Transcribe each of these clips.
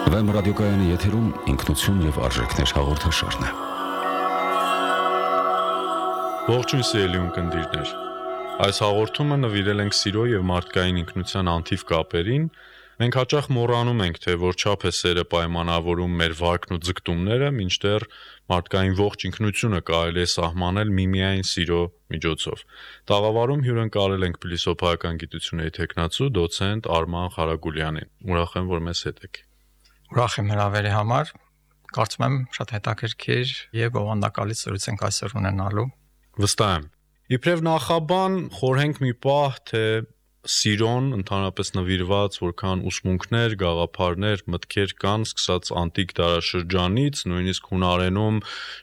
Վեմ ռադիոկայանի եթերում ինքնություն և արժեքներ հաղորդաշարն է։ Ողջույն սիրելի ունկնդիրներ։ Այս հաղորդումը նվիրել ենք սիրո և մարդկային ինքնության անթիվ կապերին։ Մենք հաճախ մոռանում ենք, թե որչափ է սերը պայմանավորում մեր վարքն ու ձգտումները, մինչդեռ մարդկային ողջ ինքնությունը կարելի է սահմանել միմիայն սիրո միջոցով։ Տաղավարում հյուրընկալել ենք փիլիսոփայական գիտությունների թեկնածու դոցենտ Արման Ղարագուլյանին։ Ուրախ եմ, որ մեզ հետ եք։ Ուրախ եմ հրավերի համար, կարծում եմ շատ հետաքրքիր և բովանդակալից զրույց ենք այսօր ունենալու։ Վստահ եմ։ Իբրև նախաբան խորհենք մի պահ, թե սիրոն ընդհանրապես նվիրված որքան ուսմունքներ, գաղափարներ, մտքեր կան, սկսած անտիկ դարաշրջանից, նույնիսկ հունարենում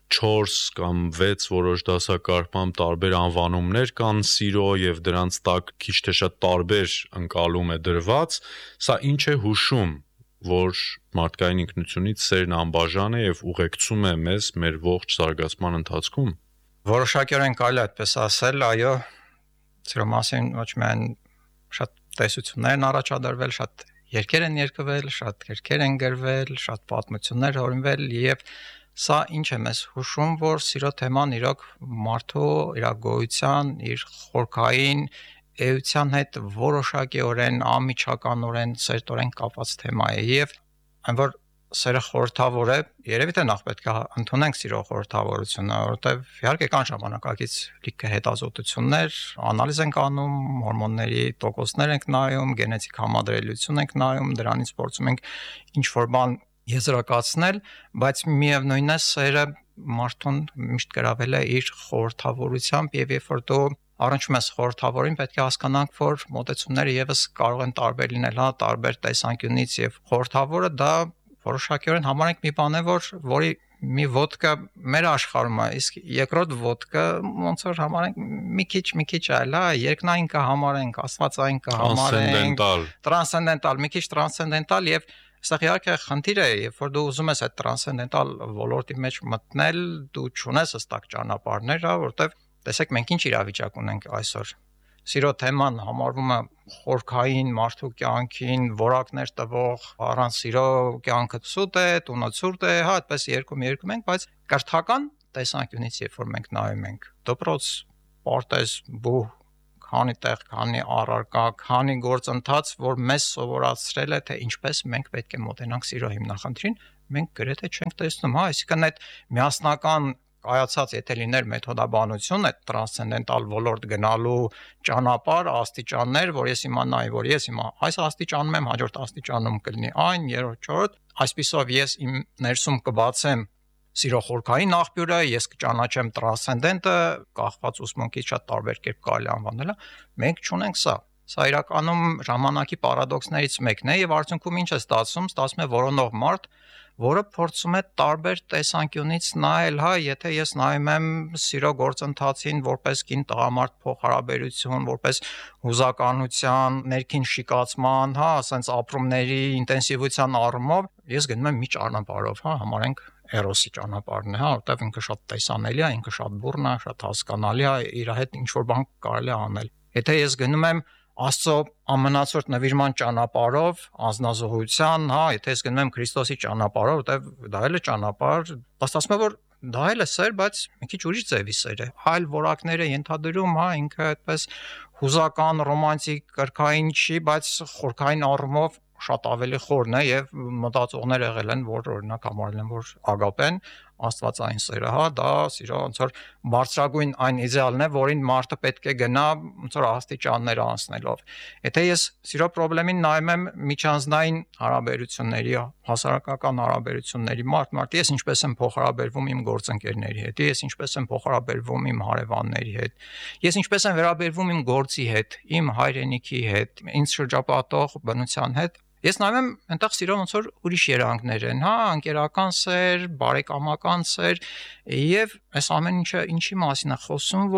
4 կամ 6 որոշ դասակարգմամբ տարբեր անվանումներ կան սիրո եւ դրանց տակ քիչ թե շատ տարբեր ընկալում է դրված, սա ինչ է հուշում, որ մարդկային ինքնությունից սերն անբաժան է եւ ուղեկցում է մեզ մեր ողջ զարգացման ընթացքում։ Որոշակիորեն կարելի է այդպես ասել, այո, սիրո մասին ոչ միայն շատ տեսություններ են առաջադրվել, շատ երգեր են երգվել, շատ գրքեր են գրվել, շատ պատմություններ հորինվել եւ սա ինչ է մեզ հուշում, որ սիրո թեման իրոք մարդու իր գոյության, իր խորքային էության հետ որոշակիորեն անմիջականորեն սերտորեն կապված թեմա է եւ այն որ սերը խորհրդավոր է, երևի թե նախ պետք է ընդունենք սիրո խորհրդավորությունը, որովհետեւ իհարկե կան ժամանակակից լիքը հետազոտություններ, անալիզ ենք անում, հորմոնների տոկոսներ ենք նայում, գենետիկ համադրելիություն ենք նայում, դրանից փորձում ենք ինչ-որ բան եզրակացնել, բայց միևնույնն է սերը մարդուն միշտ գրավել է իր խորհրդավորությամբ եւ երբ որ դու առնչում ես խորհրդավորին, պետք է հասկանանք, որ մոտեցումները եւս կարող են տարբեր լինել, հա, տարբեր տեսանկյունից եւ խորհրդավորը դա որոշակիորեն համարենք մի բան է, որի մի ոդկա մեր աշխարհում է, իսկ երկրորդ ոդկա ոնց որ համարենք մի քիչ այլ, հա, երկնային կհամարենք, աստվածային կհամարենք, տրանսցենդենտալ, մի քիչ տրանսցենդենտալ եւ այստեղ իհարկե խնդիր է, երբ որ դու ուզում ես այդ տրանսցենդենտալ ոլորտի մեջ մտնել, դու չունես հստակ ճանապարհներ, հա, որտեվ տեսեք մենք ինչ իրավիճակ ունենք այսօր։ Սիրո թեման համարվում է խորքային մարդու կյանքին որակներ տվող, առանց սիրո կյանքը սուտ է, տունը ցուրտ է, հա, այդպես երկում ենք, բայց կրթական տեսանկյունից երբ որ մենք նայում ենք, դպրոց, պարտեզ, բուհ, քանի տեղ, քանի առարկա, քանի գործընթաց, որ մեզ սովորացրել է, թե ինչպես մենք պետք է մոտենանք սիրո հիմնախնդրին, մենք գրեթե չենք տեսնում, հա, այսինքն այդ միասնական կայացած եթե լիներ մեթոդաբանություն, այդ տրանսցենդենտալ ոլորտ գնալու ճանապարհ, աստիճաններ, որ ես իմանայի, որ ես հիմա այս աստիճանում եմ, հաջորդ աստիճանում կլինի այն, երրորդ, չորրորդ, այսպիսով ես իմ ներսում կբացեմ սիրո խորքային աղբյուրը, ես կճանաչեմ տրանսցենդենտը, կախված ուսմունքից շատ տարբեր կերպ կարելի անվանել, մենք չունենք սա։ Սա իրականում ժամանակի պարադոքսներից մեկն է եւ արդյունքում ինչ է ստացվում, ստացվում է որոնող մարդ, որը փորձում է տարբեր տեսանկյունից նայել, հա, եթե ես նայում եմ սիրո գործընթացին որպես կին տղամարդ փոխհարաբերություն, որպես հուզականության, ներքին շիկացման, հա, ասենց ապրումների ինտենսիվության առումով, ես գնում եմ մի ճանապարհով, հա, համարենք էրոսի ճանապարհն է, հա, որտեղ ինքը շատ տեսանելի է, ինքը շատ բուռն է, շատ հասկանալի է, իր հետ ինչ որ բան կարելի է անել։ Եթե ես գնում եմ Աստծո ամենացորդ նվիրման ճանապարհով, անձնազոհության, հա, եթե ես գնում եմ Քրիստոսի ճանապարհով, որտեղ դա էլ է ճանապարհ, ստացվում է, որ դա էլ է սեր, բայց մի քիչ ուրիշ ձևի սեր է։ Այլ որակներ է ենթադրում, հա, ինքը այդպես հուզական, ռոմանտիկ, կրքային չի, բայց խորքային առումով շատ ավելի խորն է եւ մտածողներ եղել են, որ օրինակ համարել են, որ ագապեն աստվածային սերը, հա, դա սիրո ոնց որ բարձրագույն այն իդեալն է, որին մարդը պետք է գնա ոնց որ աստիճաններ անցնելով։ Եթե ես սիրո խնդրին նայում եմ միջանձնային հարաբերությունների, հասարակական հարաբերությունների մարդ, ես ինչպես եմ փոխհարաբերվում իմ գործընկերների հետ, ես ինչպես եմ փոխհարաբերվում իմ հարևանների հետ, ես ինչպես եմ վերաբերվում իմ գործի հետ, իմ հայրենիքի հետ, ինձ շրջապատող բնության հետ, ես նայում եմ, այնտեղ սիրո ոնց որ ուրիշ երանգներ են, հա, անկերական սեր, բարեկամական սեր, եւ այս ամեն ինչը ինչի մասին է խոսում, որ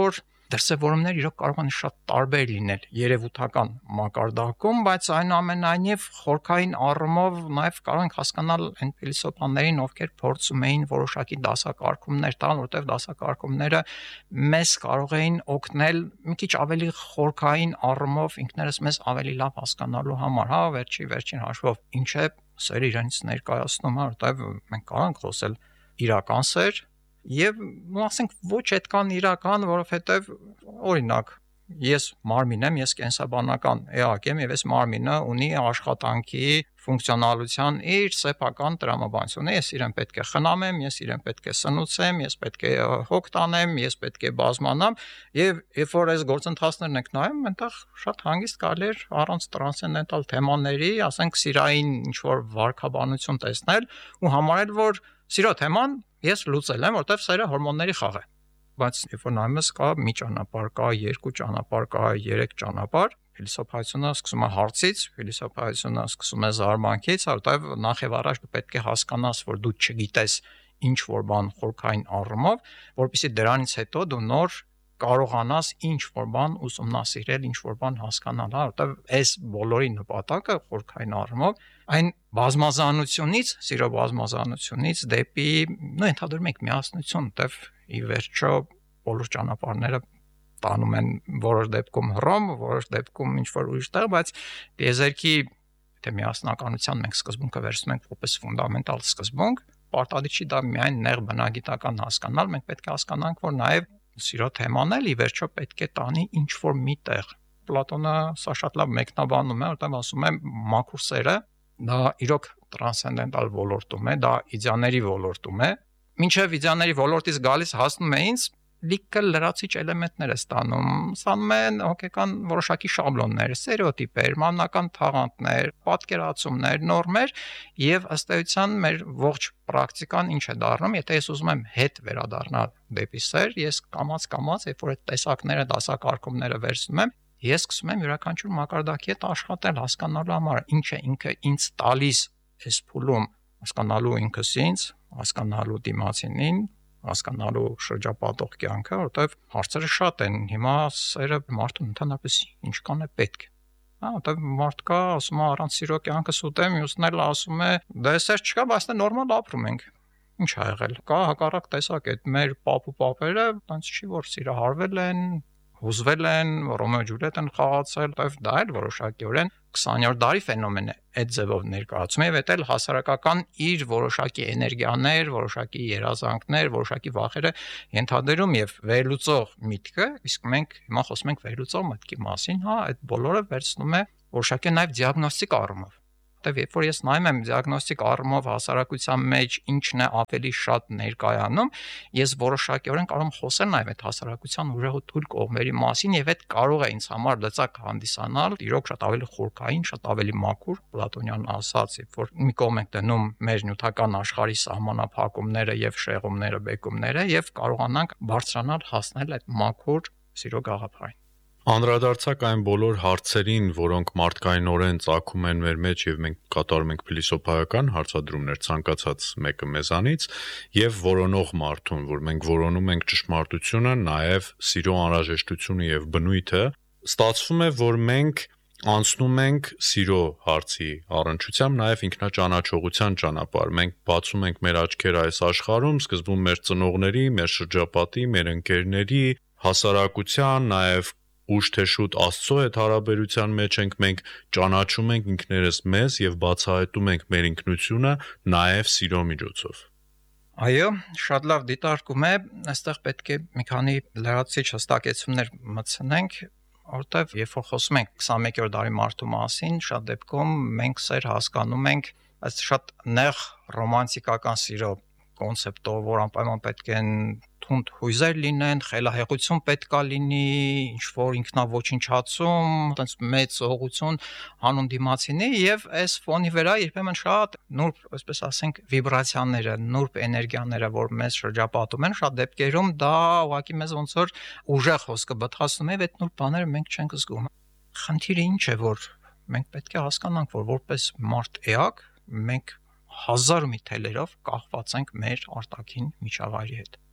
դրսևորումները իրոք կարող են շատ տարբեր լինել երևութական մակարդակում, բայց այնուամենայնիվ խորքային առումով նաև կարող ենք հասկանալ այն փիլիսոփաներին, ովքեր փորձում էին որոշակի դասակարգումներ տալ, որտեղ դասակարգումները մեզ կարող էին օգնել մի քիչ ավելի խորքային առումով ինքներս մեզ ավելի լավ հասկանալու համար, հա, վերջին հաշվով ինչ է սերը իրենից ներկայացնում, հա, որտեղ մենք կարող ենք խոսել իրական սեր եւ ասենք ոչ այդքան իրական, որովհետեւ օրինակ ես մարմին եմ, ես կենսաբանական էակ եմ եւ այս մարմինը ունի աշխատանքի ֆունկցիոնալության իր սեփական տրամաբանությունը, ես իրեն պետք է խնամեմ, ես իրեն պետք է սնուցեմ, ես պետք է հոգ տանեմ, ես պետք է բազմանամ եւ երբ որ այս գործընթացներն եք նայում, այնտեղ շատ հանգիստ կարելի է առանց տրանսցենդենտալ թեմաների, ասենք սիրային ինչ որ վարքաբանություն տեսնել ու համարել, որ սիրո թեման ես լուծել եմ, որտեվ սերը հորմոնների խաղ է։ Բայց երբ որ նայում ես կա մի ճանապարհ, կա երկու ճանապարհ, կա երեք ճանապարհ, փիլիսոփայությունը սկսում է հարցից, փիլիսոփայությունը սկսում է զարմանքից, որտեվ նախ եւ առաջ դու պետք է հասկանաս, որ դու չգիտես ինչ որ բան խորքային առումով, որpեսզի դրանից հետո դու նոր կարողանաս ինչ որ բան ուսումնասիրել, ինչ որ բան հասկանալ, հա, որտեվ այս բոլորի նպատակը խորքային առումով այն բազմազանությունից, սիրո բազմազանությունից դեպի, ընդհանրում ենք միասնություն, որտեվ ի վերջո բոլոր ճանապարհները տանում են որոշ դեպքում Հռոմ, որոշ դեպքում ինչ որ ուրիշ տեղ, բայց դիեզերքի թե միասնականության մենք սկզբունքը վերցնում ենք որպես ֆունդամենտալ սկզբունք, պարտադիր չի դա միայն նեղ բնագիտական հասկանալ, մենք պետք է հասկանանք, որ նաև սիրո թեման էլ ի վերջո պետք է տանի ինչ որ մի տեղ։ Պլատոնը սա շատ լավ մեկնաբանում է, որտեղ ասում է մաքուր սերը դա իրոք տրանսցենդենտալ ոլորտում է, դա իդեաների ոլորտում է, մինչև իդեաների ոլորտից գալիս հասնում է ինձ լիքը լրացիչ էլեմենտներ է ստանում, ստանում են հոգեկան որոշակի շաբլոններ, ստերեոտիպեր, մանրական թաղանթներ, պատկերացումներ, նորմեր եւ ըստ էության մեր ողջ պրակտիկան ինչ է դառնում, եթե ես ուզում եմ հետ վերադառնալ դեպի սեր, ես կամաց, երբ որ այդ տեսակները, դասակարգումները վերցնում եմ, ես սկսում եմ յուրաքանչյուր մակարդակի հետ աշխատել, հասկանալու համար, ինչ է ինքը ինձ տալիս այս փուլում, հասկանալու ինքս ինձ, հասկանալու դիմացինին, հասկանալու շրջապատող կյանքը, որովհետև հարցերը շատ են։ Հիմա սերը մարդուն ընդհանրապես ինչքան է պետք։ Հա, որտեվ մարդ կա, ասում է առանց սիրո կյանքը սուտ է, մյուսն էլ ասում է դա սեր չկա, բայց դա նորմալ ապրում ենք։ Ինչ ա եղել։ Կա հակառակ տեսակ այդ մեր պապ ու պապերը, այնց չի որ սիրահարվել են, հուզվել են, Ռոմեո Ջուլիետ են խաղացել, որտեվ դա էլ որոշակիորեն 20-րդ դարի ֆենոմեն է այդ ձևով ներկայացում եւ դա էլ հասարակական իր որոշակի էներգիաներ, որոշակի երազանքներ, որոշակի վախերը ենթադրում եւ վերլուծող միտքը, իսկ մենք հիմա խոսում ենք վերլուծող մտքի մասին, հա, այդ բոլորը վերցնում է որոշակի նաեւ դիագնոստիկ առումով։ Որտեւ երբ որ ես նայում եմ դիագնոստիկ առումով հասարակության մեջ ինչն է ավելի շատ ներկայանում, ես որոշակիորեն կարող եմ խոսել նաեւ այդ հասարակության ուժեղ ու թույլ կողմերի մասին եւ այդ կարող է ինձ համար լծակ հանդիսանալ իրոք շատ ավելի խորքային, շատ ավելի մաքուր, պլատոնյան ասած, երբ որ մի կողմ ենք դնում մեր նյութական աշխարհի սահմանափակումները եւ շեղումները, բեկումները եւ կարողանանք բարձրանալ հասնել այդ մաքուր սիրո գաղափարին։ Անդրադարձակ այն բոլոր հարցերին, որոնք մարդկայինորեն ծագում են մեր մեջ եւ մենք կատարում ենք փիլիսոփայական հարցադրումներ ցանկացած մեկը մեզանից եւ որոնող մարդուն, որ մենք որոնում ենք ճշմարտությունը, նաեւ սիրո անհրաժեշտությունը եւ բնույթը, ստացվում է, որ մենք անցնում ենք սիրո հարցի առնչությամբ նաեւ ինքնաճանաչողության ճանապարհ։ Մենք բացում ենք մեր աչքերը այս աշխարհում, սկզբում մեր ծնողների, մեր շրջապատի, մեր ընկերների, հասարակության, նաեւ ուշ թե շուտ Աստծո հետ հարաբերության մեջ ենք, մենք ճանաչում ենք ինքներս մեզ եւ բացահայտում ենք մեր ինքնությունը նաեւ սիրո միջոցով։ Այո, շատ լավ դիտարկում է, այստեղ պետք է մի քանի լրացիչ հստակեցումներ մտցնենք, որտեվ երբ որ խոսում ենք 21-րդ դարի մարդու մասին, շատ դեպքում մենք սեր հասկանում ենք այս շատ նեղ ռոմանտիկական սիրո կոնցեպտով, որ անպայման պետք են թունդ հույզեր լինեն, խելահեղություն պետքա լինի, ինչ որ ինքնաոչնչացում, այտենց մեծ ուղղություն հանուն դիմացինի եւ այս ֆոնի վրա երբեմն շատ նուրբ, այսպես ասենք, վիբրացիաները, նուրբ էներգիաները, որ մեզ շրջապատում են, շատ դեպքերում դա ուղղակի մեզ ոնց որ ուժեղ հոսքը բթացնում է, եւ այդ նուրբ բաները մենք չենք զգում։ Խնդիրը ինչ է, որ մենք պետք է հասկանանք, որ որպես մարդ էակ մենք հազար մի թելերով կախված ենք մեր արտաքին միջավայրի հետ։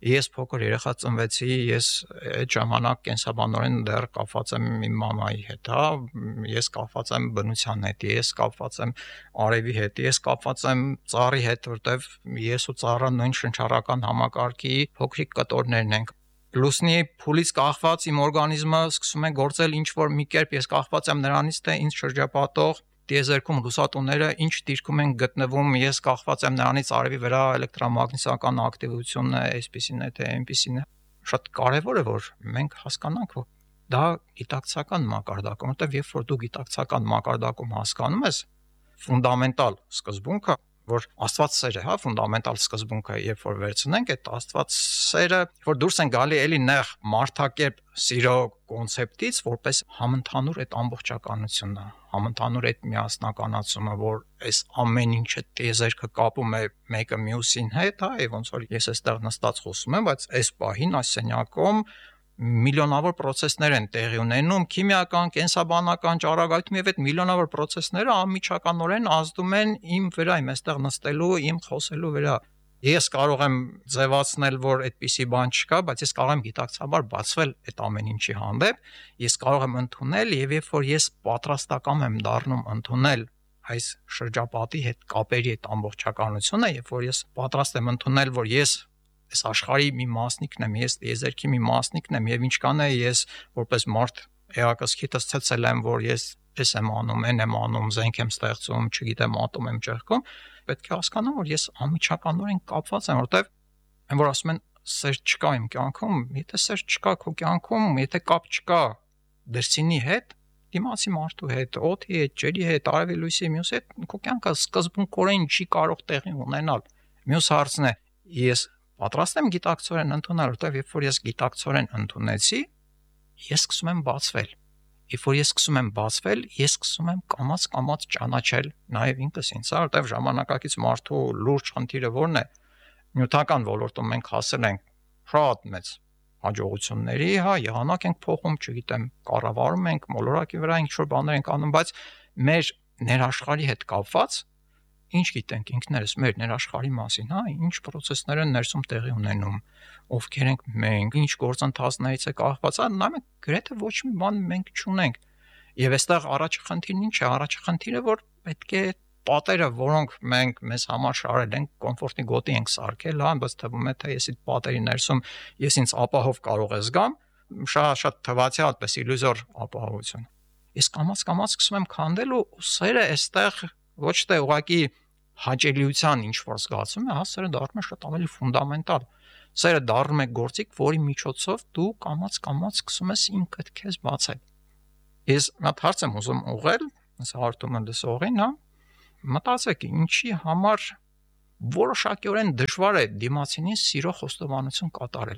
Ես փոքր երեխա ծնվեցի, ես այդ ժամանակ կենսաբանորեն դեռ կապված եմ իմ մամայի հետ, հա, ես կապված եմ բնության հետ, ես կապված եմ արևի հետ, ես կապված եմ ծառի հետ, որտեվ ես ու ծառը նույն շնչառական համակարգի փոքրիկ կտորներն ենք։ Լուսնի փուլից կախված իմ օրգանիզմը սկսում է գործել ինչ որ մի կերպ, ես կախված եմ նրանից, թե ինձ շրջապատող տիեզերքում լուսատուները ինչ դիրքում են գտնվում, ես կախված եմ նրանից արևի վրա էլեկտրամագնիսական ակտիվությունը այսպեսին է թե այնպեսին է։ Շատ կարևոր է որ մենք հասկանանք, որ դա գիտակցական մակարդակում, որտեղ երբ որ դու գիտակցական մակարդակում հասկանում ես ֆունդամենտալ սկզբունքը, որ Աստված սեր է, հա, ֆունդամենտալ սկզբունքը, երբ որ վերցնենք այդ Աստված սերը, որ դուրս են գալի էլի նեղ մարդակերպ սիրո կոնցեպտից, որպես համընդհանուր այդ ամբողջականությունը, համընդհանուր այդ միասնականացումը, որ այս ամեն ինչը տիեզերքը կապում է մեկը մյուսին հետ, հա, եւ ոնց որ ես այստեղ նստած խոսում եմ, բայց այս պահին այս սենյակում միլիոնավոր process-ներ են տեղի ունենում, քիմիական, կենսաբանական, ճառագայթում եւ այդ միլիոնավոր process-ները անմիջականորեն ազդում են իմ վրա, իմ այստեղ նստելու, իմ խոսելու վրա։ Ես կարող եմ ձևացնել, որ այդպիսի բան չկա, բայց ես կարող եմ գիտակցաբար բացվել այդ ամեն ինչի հանդեպ, ես կարող եմ ընդունել եւ երբ որ ես պատրաստական եմ դառնում ընդունել այս շրջապատի հետ կապերի այդ ամբողջականությունը, երբ որ ես պատրաստ եմ ընդունել, որ ես այս աշխարհի մի մասնիկն եմ, ես տիեզերքի մի մասնիկն եմ եւ ինչքան է ես որպես մարդ էակսքիտս ցեցել եմ, որ ես էս եմ անում, այն եմ անում, զենք եմ ստեղծում, չգիտեմ, ատոմ եմ ճեղքում, պետք է հասկանամ, որ ես անմիջականորեն կապված եմ, որտեվ այն որ ասում են սեր չկա իմ կյանքում, եթե սեր չկա քո կյանքում, եթե կապ չկա դրսինի հետ, դիմացի մարդու հետ, օդի հետ, ջրի հետ, արևի լույսի մյուս հետ, քո կյանքը սկզբունքորեն չի կարող տեղի ունենալ։ Մյուս հարցն է, ես պատրաստ եմ գիտակցորեն ընդունել, որտեղ երբ որ ես գիտակցորեն ընդունեցի, ես սկսում եմ բացվել։ Երբ որ ես սկսում եմ բացվել, ես սկսում եմ կամաց ճանաչել նաև ինքս ինձ, որտեղ ժամանակակից մարդու լուրջ խնդիրը որն է, նյութական ոլորտում մենք հասել ենք շատ մեծ հաջողությունների, հա, եղանակ ենք փոխում, չգիտեմ, կառավարում ենք, մոլորակի վրա ինչ-որ բաներ ենք անում, բայց մեր ներաշխարհի հետ կապված ինչ գիտենք ինքներս մեր ներաշխարհի մասին, հա, ինչ process-ներ են ներսում տեղի ունենում, ովքեր ենք մենք, ինչ գործընթացներից է կախված, հա, նայեք գրեթե ոչ մի բան մենք չունենք։ Եվ այստեղ առաջի խնդիրն ինչ է, առաջի խնդիրը որ պետք է պատերը, որոնք մենք մեզ համար շարել ենք, կոմֆորտի գոտի ենք սարքել, հա, բայց թվում է թե ես այդ պատերի ներսում ես ինձ ապահով կարող եմ զգամ, շատ թվացի այդպես իլյուզոր ապահովություն։ Ես կամաց սկսում եմ քանդել ու սերը այստեղ ոչ թե ուղղակի հաճելիության ինչ որ զգացում է, հա, սերը դառնում է շատ ավելի ֆունդամենտալ։ Սերը դառնում է գործիք, որի միջոցով դու կամաց սկսում ես ինքդ քեզ բացել։ Ես մի հարց եմ ուզում ուղղել, այս հարթումը լսողին, հա, մտածեք, ինչի համար որոշակիորեն դժվար է դիմացինին սիրո խոստովանություն կատարել։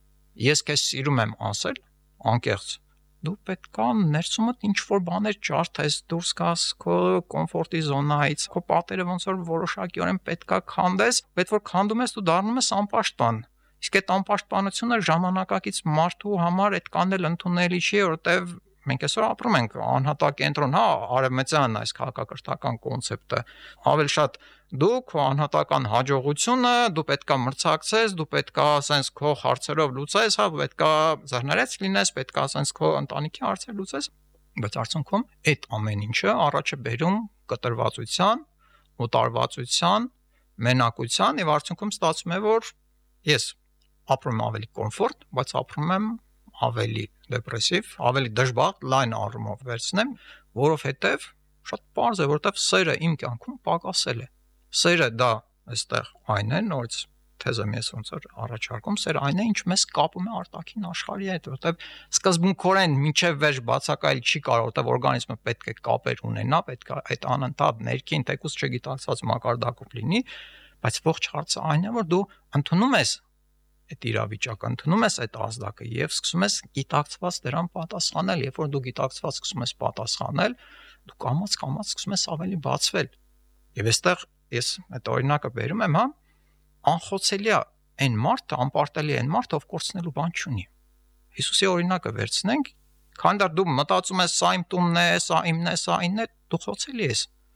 Ես քեզ սիրում եմ ասել, անկեղծ դու պետքա ներսումդ ինչ որ բաներ ջարդես, դուրս գաս քո կոմֆորտի զոնայից, քո պատերը ոնց որ որոշակիորեն պետքա քանդես, բայց որ քանդում ես դու դառնում ես անպաշտպան։ Իսկ այդ անպաշտպանությունը ժամանակակից մարդու համար այդքան էլ ընդունելի չի, որովհետև մենք այսօր ապրում ենք անհատակենտրոն, հա, արևմտյան այս քաղաքակրթական կոնցեպտը, ավելի շատ դու քո անհատական հաջողությունը, դու պետքա մրցակցես, դու պետքա ասենց քո հարցերով լուծես, հա, պետքա զարնարեց լինես, պետքա ասենց քո ընտանիքի հարցեր լուծես, բայց արդյունքում այդ ամեն ինչը առաջ է բերում կտրվածության, մոտարվածության, մենակության եւ արդյունքում ստացվում է, որ ես ապրում եմ ավելի կոմֆորտ, բայց ապրում եմ ավելի դեպրեսիվ, ավելի դժբախտ լայն առումով վերցնեմ, որովհետև շատ պարզ է, որովհետև սերը իմ կյանքում պակասել է։ Սերը դա այստեղ այն է, նորից թեզեմ ես ոնց որ առաջարկում, սերը այն է, ինչ մեզ կապում է արտաքին աշխարհի հետ, որովհետև սկզբունքորեն մինչև վերջ բացակայել չի կարող, որովհետև օրգանիզմը պետք է կապեր ունենա, պետք է այդ անընդհատ ներքին թեկուզ չգիտակցված մակարդակով լինի, բայց ողջ հարցը այն է, որ դու ընդունում ես այդ իրավիճակը, ընդունում ես այդ ազդակը եւ սկսում ես գիտակցված դրան պատասխանել, երբ որ դու գիտակցված սկսում ես պատասխանել, դու կամաց սկսում ես ավելի բացվել։ Եվ այստեղ ես այդ օրինակը բերում եմ, հա, անխոցելի է այն մարդը, անպարտելի է այն մարդը, ով կորցնելու բան չունի։ Հիսուսի օրինակը վերցնենք, քանի դեռ դու մտածում ես սա իմ տունն է, սա իմն է, սա ինն է, դու խոցելի ես։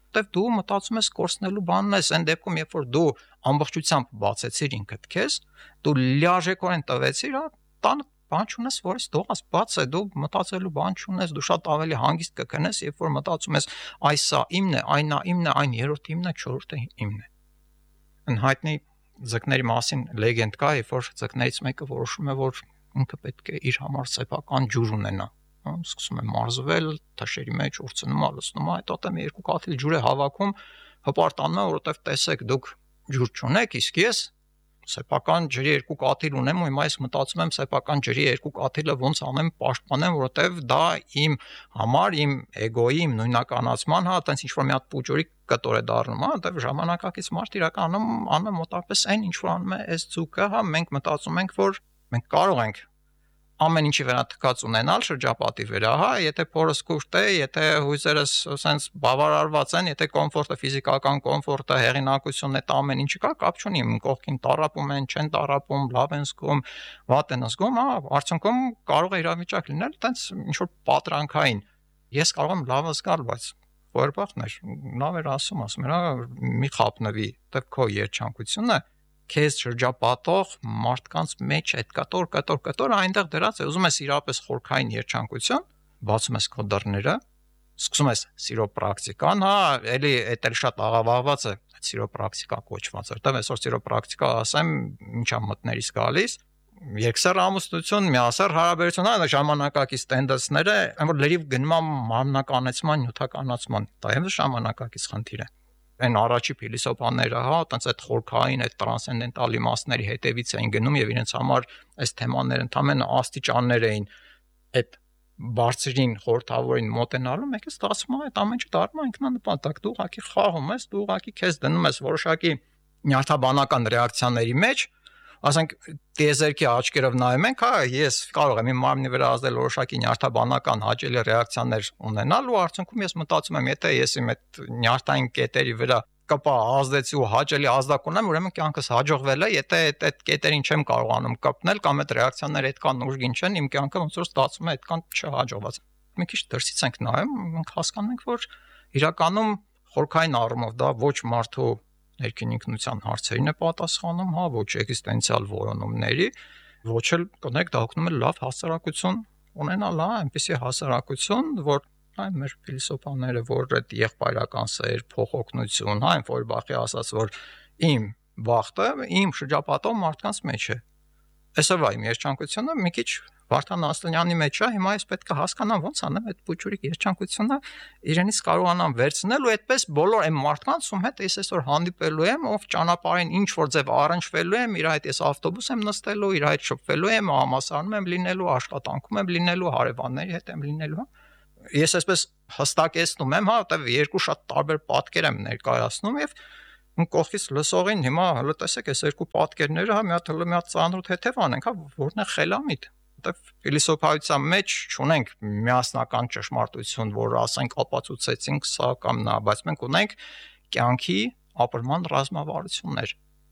որտեվ դու մտածում ես կորցնելու բանն ես, այն դեպքում, երբ որ դու ամբողջությամբ բացեցիր ինքդ քեզ, դու լիարժեքորեն տվեցիր, տան բան չունես, որից դողաս բաց է, դու մտածելու բան չունես, դու շատ ավելի հանգիստ կքնես, երբ որ մտածում ես, այս սա իմն է, այն իմն է, այն երրորդը իմն է, չորրորդը իմն է։ Անհայտնի ձկների մասին լեգենդ կա, երբ որ ձկներից մեկը որոշում է, որ ինքը պետք է իր համար սեփական ջուր ունենա, սկսում է մարզվել, թշերի մեջ ուրցնում, ալցնում, հետո տեմ երկու կաթիլ ջուր է հավաքում, հպարտանում է, որովհետև տեսեք, դուք ջուր չունեք, իսկ ես սեփական ջրի երկու կաթիլ ունեմ ու հիմա ես մտածում եմ սեփական ջրի երկու կաթիլը ոնց անեմ պաշտպանեմ, որովհետև դա իմ համար, իմ էգոյի, իմ նույնականացման, այտենց ինչ որ մի հատ պուջուրի կտոր է դառնում, որովհետև ժամանակակից մարդ իրականում անում մոտավորապես այն ինչ որ անում է այս ցուկը, մենք մտածում ենք, որ մենք կարող ենք ամեն ինչի վրա թքած ունենալ շրջապատի վրա, եթե փորս կուրտ է, եթե հույզերս ասենց բավարարված են, եթե կոմֆորտը, ֆիզիկական կոմֆորտը, հեղինակությունն է, դա ամեն ինչի կա, կապ չունի, կողքին տառապում են, չեն տառապում, լավ են զգում, վատ են զգում, արդյունքում կարող է իրավիճակ լինել, այտենց ինչ որ պատրանքային։ Ես կարող եմ լավ զգալ, բայց որբախն է, լավ էր ասում մի խապնվի, դա քո երջանկությունը քեզ շրջապատող մարդկանց մեջ այդ կտոր այնտեղ դրած է, ուզում ես իրապես խորքային երջանկություն, բացում ես քո դռները, սկսում ես սիրո պրակտիկան, էլի էդ էլ շատ աղավաղված է, այդ սիրո պրակտիկա կոչված, որտեղ այսօր սիրո պրակտիկա ասեմ, ինչա մտներիս գալիս, երկսեռ ամուսնություն, միասեռ հարաբերություն, ժամանակակից տենդենսները, այն որ լրիվ գնում է մարմնականացման, նյութականացման, դա եւս ժամանակակից խնդիր է։ Այն առաջի փիլիսոփաները, այտենց այդ խորքային, այդ տրանսցենդենտալ իմաստների հետևից էին գնում եւ իրենց համար այս թեմաները ընդհանրապես աստիճաններ էին այդ բարձրին խորթավորին մոտենալու, մեկը ստացվում է այդ ամենը դառնում է ինքնանպատակ, դու ուղղակի խաղում ես, դու ուղղակի քեզ դնում ես որոշակի նյարդաբանական ռեակցիաների մեջ, ասենք տիեզերքի աչքերով նայում ենք, ես կարող եմ իմ մարմնի վրա ազդել որոշակի նյարդաբանական հաճելի ռեակցիաներ ունենալ ու արդյունքում ես մտածում եմ, եթե ես իմ այդ նյարդային կետերի վրա կպա ազդեցի ու հաճելի ազդակ ունեմ, ուրեմն կյանքս հաջողվել է, եթե այդ կետերին չեմ կարողանում կապնել կամ այդ ռեակցիաները այդքան ուժգին չեն, իմ կյանքը ոնց որ ստացվում է այդքան չհաջողված։ Մի քիչ դրսից ենք նայում, մենք հասկանում ենք, որ իրականում խորքային առումով դա ոչ մարդու ներքին ինքնության հարցերին է պատասխանում, ոչ էգզիստենցիալ որոնումների, ոչ էլ կներեք դա օգնում է լավ հասարակություն ունենալ, այնպեսի հասարակություն, որ այն մեր փիլիսոփաները, որ այդ եղբայրական սեր, փոխօգնություն, այն Ֆոյրբախի ասած, որ իմ բախտը իմ շրջապատող մարդկանց մեջ է։ Այսօրվա իմ երջանկությունը մի քիչ Վարդան Ասլանյանի մեջ է, հիմա ես պետք է հասկանամ ոնց անեմ այդ փուճուրիկ երջանկությունը իրենից կարողանամ վերցնել ու այդպես բոլոր այն մարդկանց, ում հետ ես այսօր հանդիպելու եմ, ով ճանապարհին ինչ որ ձև առնչվելու եմ, իր հետ ես ավտոբուս եմ նստելու, իր հետ շփվելու եմ, համասարանում եմ լինելու, աշխատանքում եմ լինելու, հարևանների հետ եմ լինելու, Ես այսպես հստակեցնում եմ, որտեղ երկու շատ տարբեր պատկեր եմ ներկայացնում եւ կողքից լսողին հիմա հələ տեսեք այս երկու պատկերները, մի հատ ծանրոտ հետև անենք, որն է խելամիտ, որտեղ փիլիսոփայության մեջ չունենք միասնական ճշմարտություն, որ ասենք ապացուցեցինք սա կամ նա, բայց մենք ունենք կյանքի ապրման ռազմավարություններ։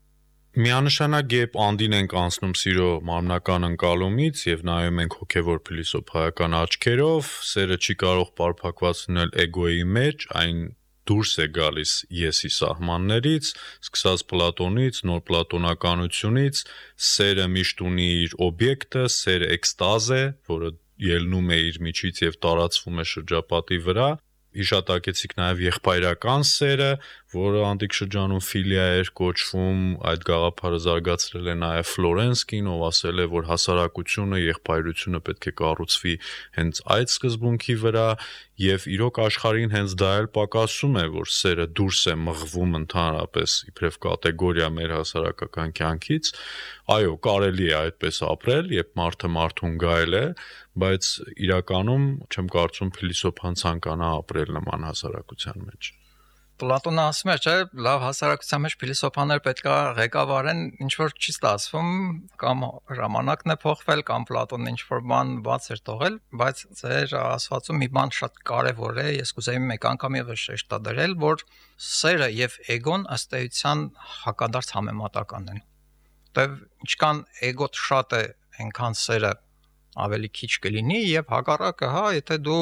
Միանշանակ երբ անդին ենք անցնում սիրո մարմնական ընկալումից եւ նայում ենք հոգեվոր փիլիսոփայական աչքերով, սերը չի կարող պարփակված լինել էգոյի մեջ, այն դուրս է գալիս եսի սահմաններից, սկսած Պլատոնից, նոր պլատոնականությունից, սերը միշտ ունի իր օբյեկտը, սերը էքստազ է, որը ելնում է իր միջից եւ տարածվում է շրջապատի վրա։ Հիշատակեցիք նաև եղբայրական սերը, որը անտիկ շրջանում ֆիլիա էր կոչվում, այդ գաղափարը զարգացրել է նաև Ֆլորենսկին, ով ասել է, որ հասարակությունը, եղբայրությունը պետք է կառուցվի հենց այդ սկզբունքի վրա, եւ իրոք աշխարհին հենց դա էլ պակասում է, որ սերը դուրս է մղվում ընդհանրապես իբրև կատեգորիա մեր հասարակական կյանքից։ Այո, կարելի է այդպես ապրել, երբ մարդը մարդուն գայել է, բայց իրականում չեմ կարծում փիլիսոփան ցանկանա ապրել նման հասարակության մեջ։ Պլատոնը ասում է, չէ, լավ հասարակության մեջ փիլիսոփաներ պետք է ղեկավարեն, ինչ որ չի ստացվում, կամ ժամանակն է փոխվել, կամ Պլատոնն ինչ որ բան բաց էր թողել, բայց ձեր ասվածում մի բան շատ կարևոր է, ես կուզեի մեկ անգամ եւս շեշտադրել, որ սերը եւ էգոն ըստ էության հակադարձ համեմատական են։ Որտեւ ինչքան էգոտ շատ է, այնքան սերը ավելի քիչ կլինի եւ հակառակը, եթե դու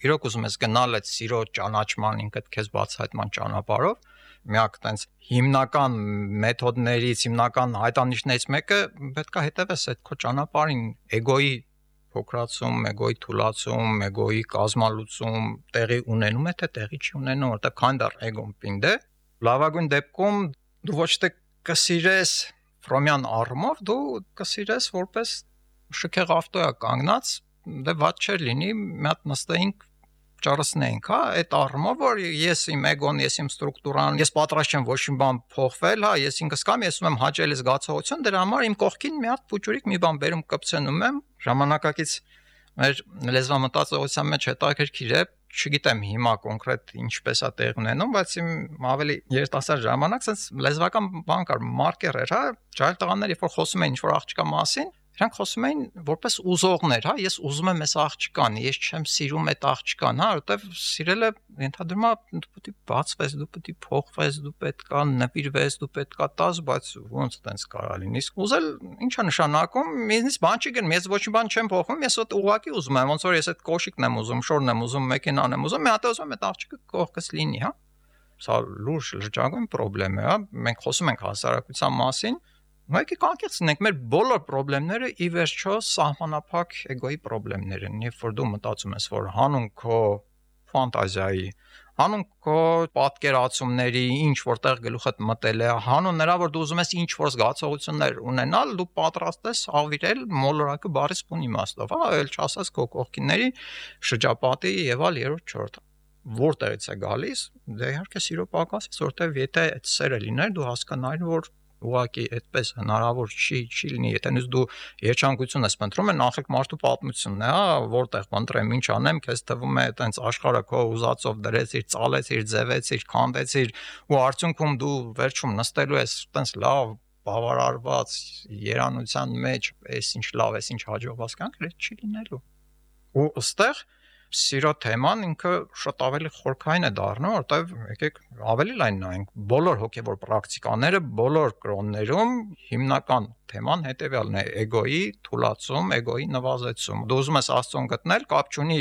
իրոք ուզում ես գնալ այդ սիրո ճանաչման ինքդ քեզ բացահայտման ճանապարհով, միակ տենց հիմնական մեթոդներից, հիմնական հայտանիշներից մեկը պետքա հետևես այդ քո ճանապարհին, էգոյի փոքրացում, էգոյի թուլացում, էգոյի կազմալուծում տեղի ունենում է, թե տեղի չի ունենում, որտեղ քանդար էգոն պինդ է։ Լավագույն դեպքում դու ոչ թե կսիրես ֆրոմյան առումով, դու կսիրես որպես շքեղ ավտոյա կանգնած, դե ված չէր լինի, մի հատ նստեինք ճարսնեինք, հա, այդ առումով որ ես իմ էգոն, ես իմ ստրուկտուրան, ես պատրաստ չեմ ոչ մի բան փոխվել, հա, ես ինքս կամ ես ունեմ հաճելի զգացողություն, դրա համար իմ կողքին մի հատ փուճուրիկ մի բան բերում կպցնում եմ, ժամանակակից մեր լեզվամտածողության մեջ հետաքրքիր է, չգիտեմ հիմա կոնկրետ ինչպես է տեղ ունենում, բայց իմ ավելի երիտասարդ ժամանակ sense լեզվական բան կար, մարկեր էր, հա, ջահել տղաներ, երբ որ խոսում էին ինչ-որ աղջկա մասին, իրանք խոսում էին որպես ուզողներ, հա, ես ուզում եմ այս աղջկան, ես չեմ սիրում այդ աղջկան, հա, որտեվ սիրելը ենթադրում է դու պետք է բացվես, դու պետք է փոխվես, դու պետք է նվիրվես, դու պետք է տաս, բայց ոնց տենց կարա լինի։ Իսկ ուզել ի՞նչ է նշանակում, ինձ բան չի գնում, ես ոչ մի բան չեմ փոխում, ես ոտ ուղակի ուզում եմ, ոնց որ ես այդ կոշիկն եմ ուզում, շորն եմ ուզում, մեքենան եմ ուզում, մի հատ ուզում եմ այդ աղջիկը կողքս լինի, հա։ Սա լուրջ լրջագույն խնդրեմ է, հա, մենք խոսում ենք հասարակության մասին, Մենք անկեղծ ենք, մեր բոլոր խնդիրները ի վերջո սահմանափակ էգոյի խնդիրներ են, երբ որ դու մտածում ես, որ հանուն քո ֆանտազիայի, հանուն քո պատկերացումների, ինչ որտեղ գլուխդ մտել է, հանուն նրա, որ դու ուզում ես ինչ որ զգացողություններ ունենալ, դու պատրաստ ես ավիրել մոլորակը բարիս բուն իմաստով, հա, այլ չասած քո կողքինների շրջապատի եւ այլ երրորդ չորրորդ որտեղից է գալիս, դե իհարկե սիրո պակասից, որտեղ եթե այդ սերը լիներ, դու հասկանայիր, որ ուղղակի այդպես հնարավոր չի լինի, եթե նույնիսկ դու երջանկություն ես փնտրում, նախեք մարդու պատմությունն է, հա, որտեղ փնտրեմ, ինչ անեմ, քեզ թվում է այտենց աշխարհը քո ուզածով դրեցիր, ծալեցիր, ձևեցիր, քանդեցիր, ու արդյունքում դու վերջում նստելու ես այտենց լավ բավարարված երանության մեջ, էս ինչ լավ, էս ինչ հաջողված կյանք, դա չի լինելու։ Ու ըստեղ սիրո թեման ինքը շատ ավելի խորքային է դառնում, որտեղ եկեք ավելի լայն նայենք բոլոր հոգևոր պրակտիկաները, բոլոր կրոններում հիմնական թեման հետևյալն է՝ էգոյի թուլացում, էգոյի նվազեցում։ Դու ուզում ես Աստծուն գտնել, կապ չունի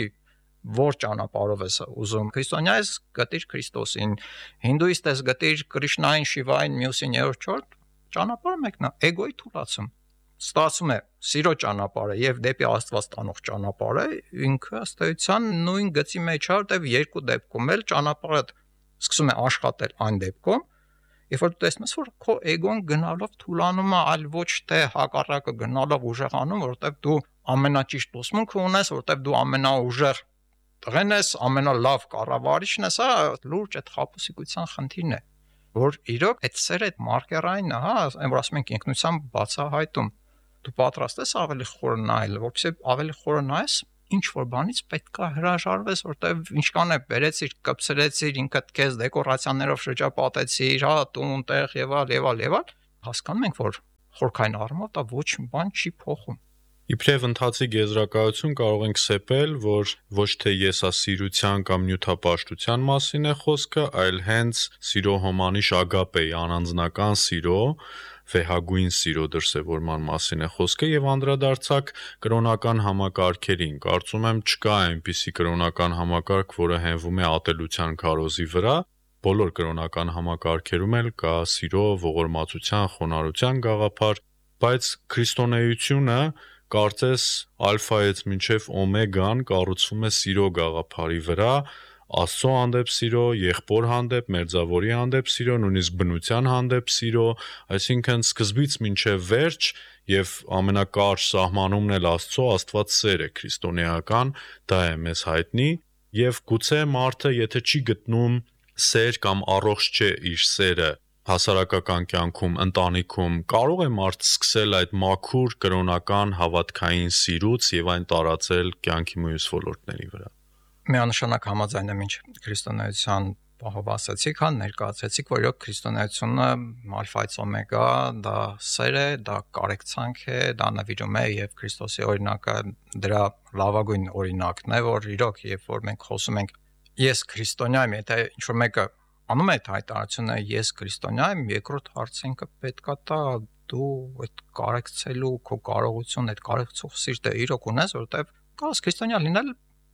որ ճանապարհով ես ուզում։ Քրիստոնյա ես գտիր Քրիստոսին, հինդուիստ ես գտիր Կրիշնային, Շիվային, մյուսին երրորդ չորրորդ, ճանապարհը մեկն է՝ էգոյի թուլացում։ Ստացվում է սիրո ճանապարհը եւ դեպի Աստված տանող ճանապարհը ինքը ըստ էության նույն գծի մեջ է, որտեղ երկու դեպքում էլ ճանապարհը սկսում է աշխատել այն դեպքում, երբ որ դու տեսնում ես, որ քո էգոն գնալով թուլանում է, այլ ոչ թե հակառակը գնալով ուժեղանում, որտեղ դու ամենաճիշտ ուսմունքը ունես, որտեղ դու ամենաուժեղ տղեն ես, ամենալավ կառավարիչն ես, հա, լուրջ այդ խաբուսիկության խնդիրն է, որ իրոք այդ սերը այդ մարկերային է, հա, այն որ ասում ենք ինքնության բացահայտում դու պատրաստ ես ավելի խորը նայել, որպեսզի ավելի խորը նայես, ինչ որ բանից պետքա հրաժարվես, որտեղ ինչքան է բերեցիր, կպցրեցիր, ինքդ քեզ դեկորացիաներով շրջապատեցիր, հա, տուն, տեղ եւ այլ, հասկանում ենք, որ խորքային առումով դա ոչ մի բան չի փոխում։ Իբրև ընթացիկ եզրակացություն կարող ենք սեպել, որ ոչ թե եսասիրության կամ նյութապաշտության մասին է խոսքը, այլ հենց սիրո հոմանիշ ագապեի անանձնական սիրո, վեհագույն սիրո դրսևորման մասին է խոսքը եւ անդրադարձակ կրոնական համակարգերին։ Կարծում եմ չկա այնպիսի կրոնական համակարգ, որը հենվում է ատելության քարոզի վրա։ Բոլոր կրոնական համակարգերում էլ կա սիրո, ողորմածության, խոնարհության գաղափար, բայց քրիստոնեությունը կարծես ալֆայից մինչև օմեգան կառուցվում է սիրո գաղափարի վրա, Աստծո հանդեպ սիրո, եղբոր հանդեպ, մերձավորի հանդեպ սիրո, նույնիսկ բնության հանդեպ սիրո, այսինքն սկզբից մինչև վերջ եւ ամենակարճ սահմանումն էլ Աստծո, Աստված սեր է քրիստոնեական, դա է մեզ հայտնի, եւ գուցե մարդը, եթե չի գտնում սեր կամ առողջ չէ իր սերը հասարակական կյանքում, ընտանիքում, կարող է մարդ սկսել այդ մաքուր կրոնական հավատքային սիրուց եւ այն տարածել կյանքի մյուս ոլորտների վրա։ Միանշանակ համաձայն եմ ինչ քրիստոնեության պահով ասացիք, հա, ներկայացրեցիք, որ իրոք քրիստոնեությունը ալֆայից օմեգա, դա սեր է, դա կարեկցանք է, դա նվիրում է եւ Քրիստոսի օրինակը դրա լավագույն օրինակն է, որ իրոք երբ որ մենք խոսում ենք ես քրիստոնյա եմ, եթե ինչ որ մեկը անում է այդ հայտարարությունը ես քրիստոնյա եմ, երկրորդ հարցը ինքը պետքա տա դու այդ կարեկցելու քո կարողություն, այդ կարեկցող սիրտը իրոք ունես, որովհետեւ կարս քրիստոնյա լինել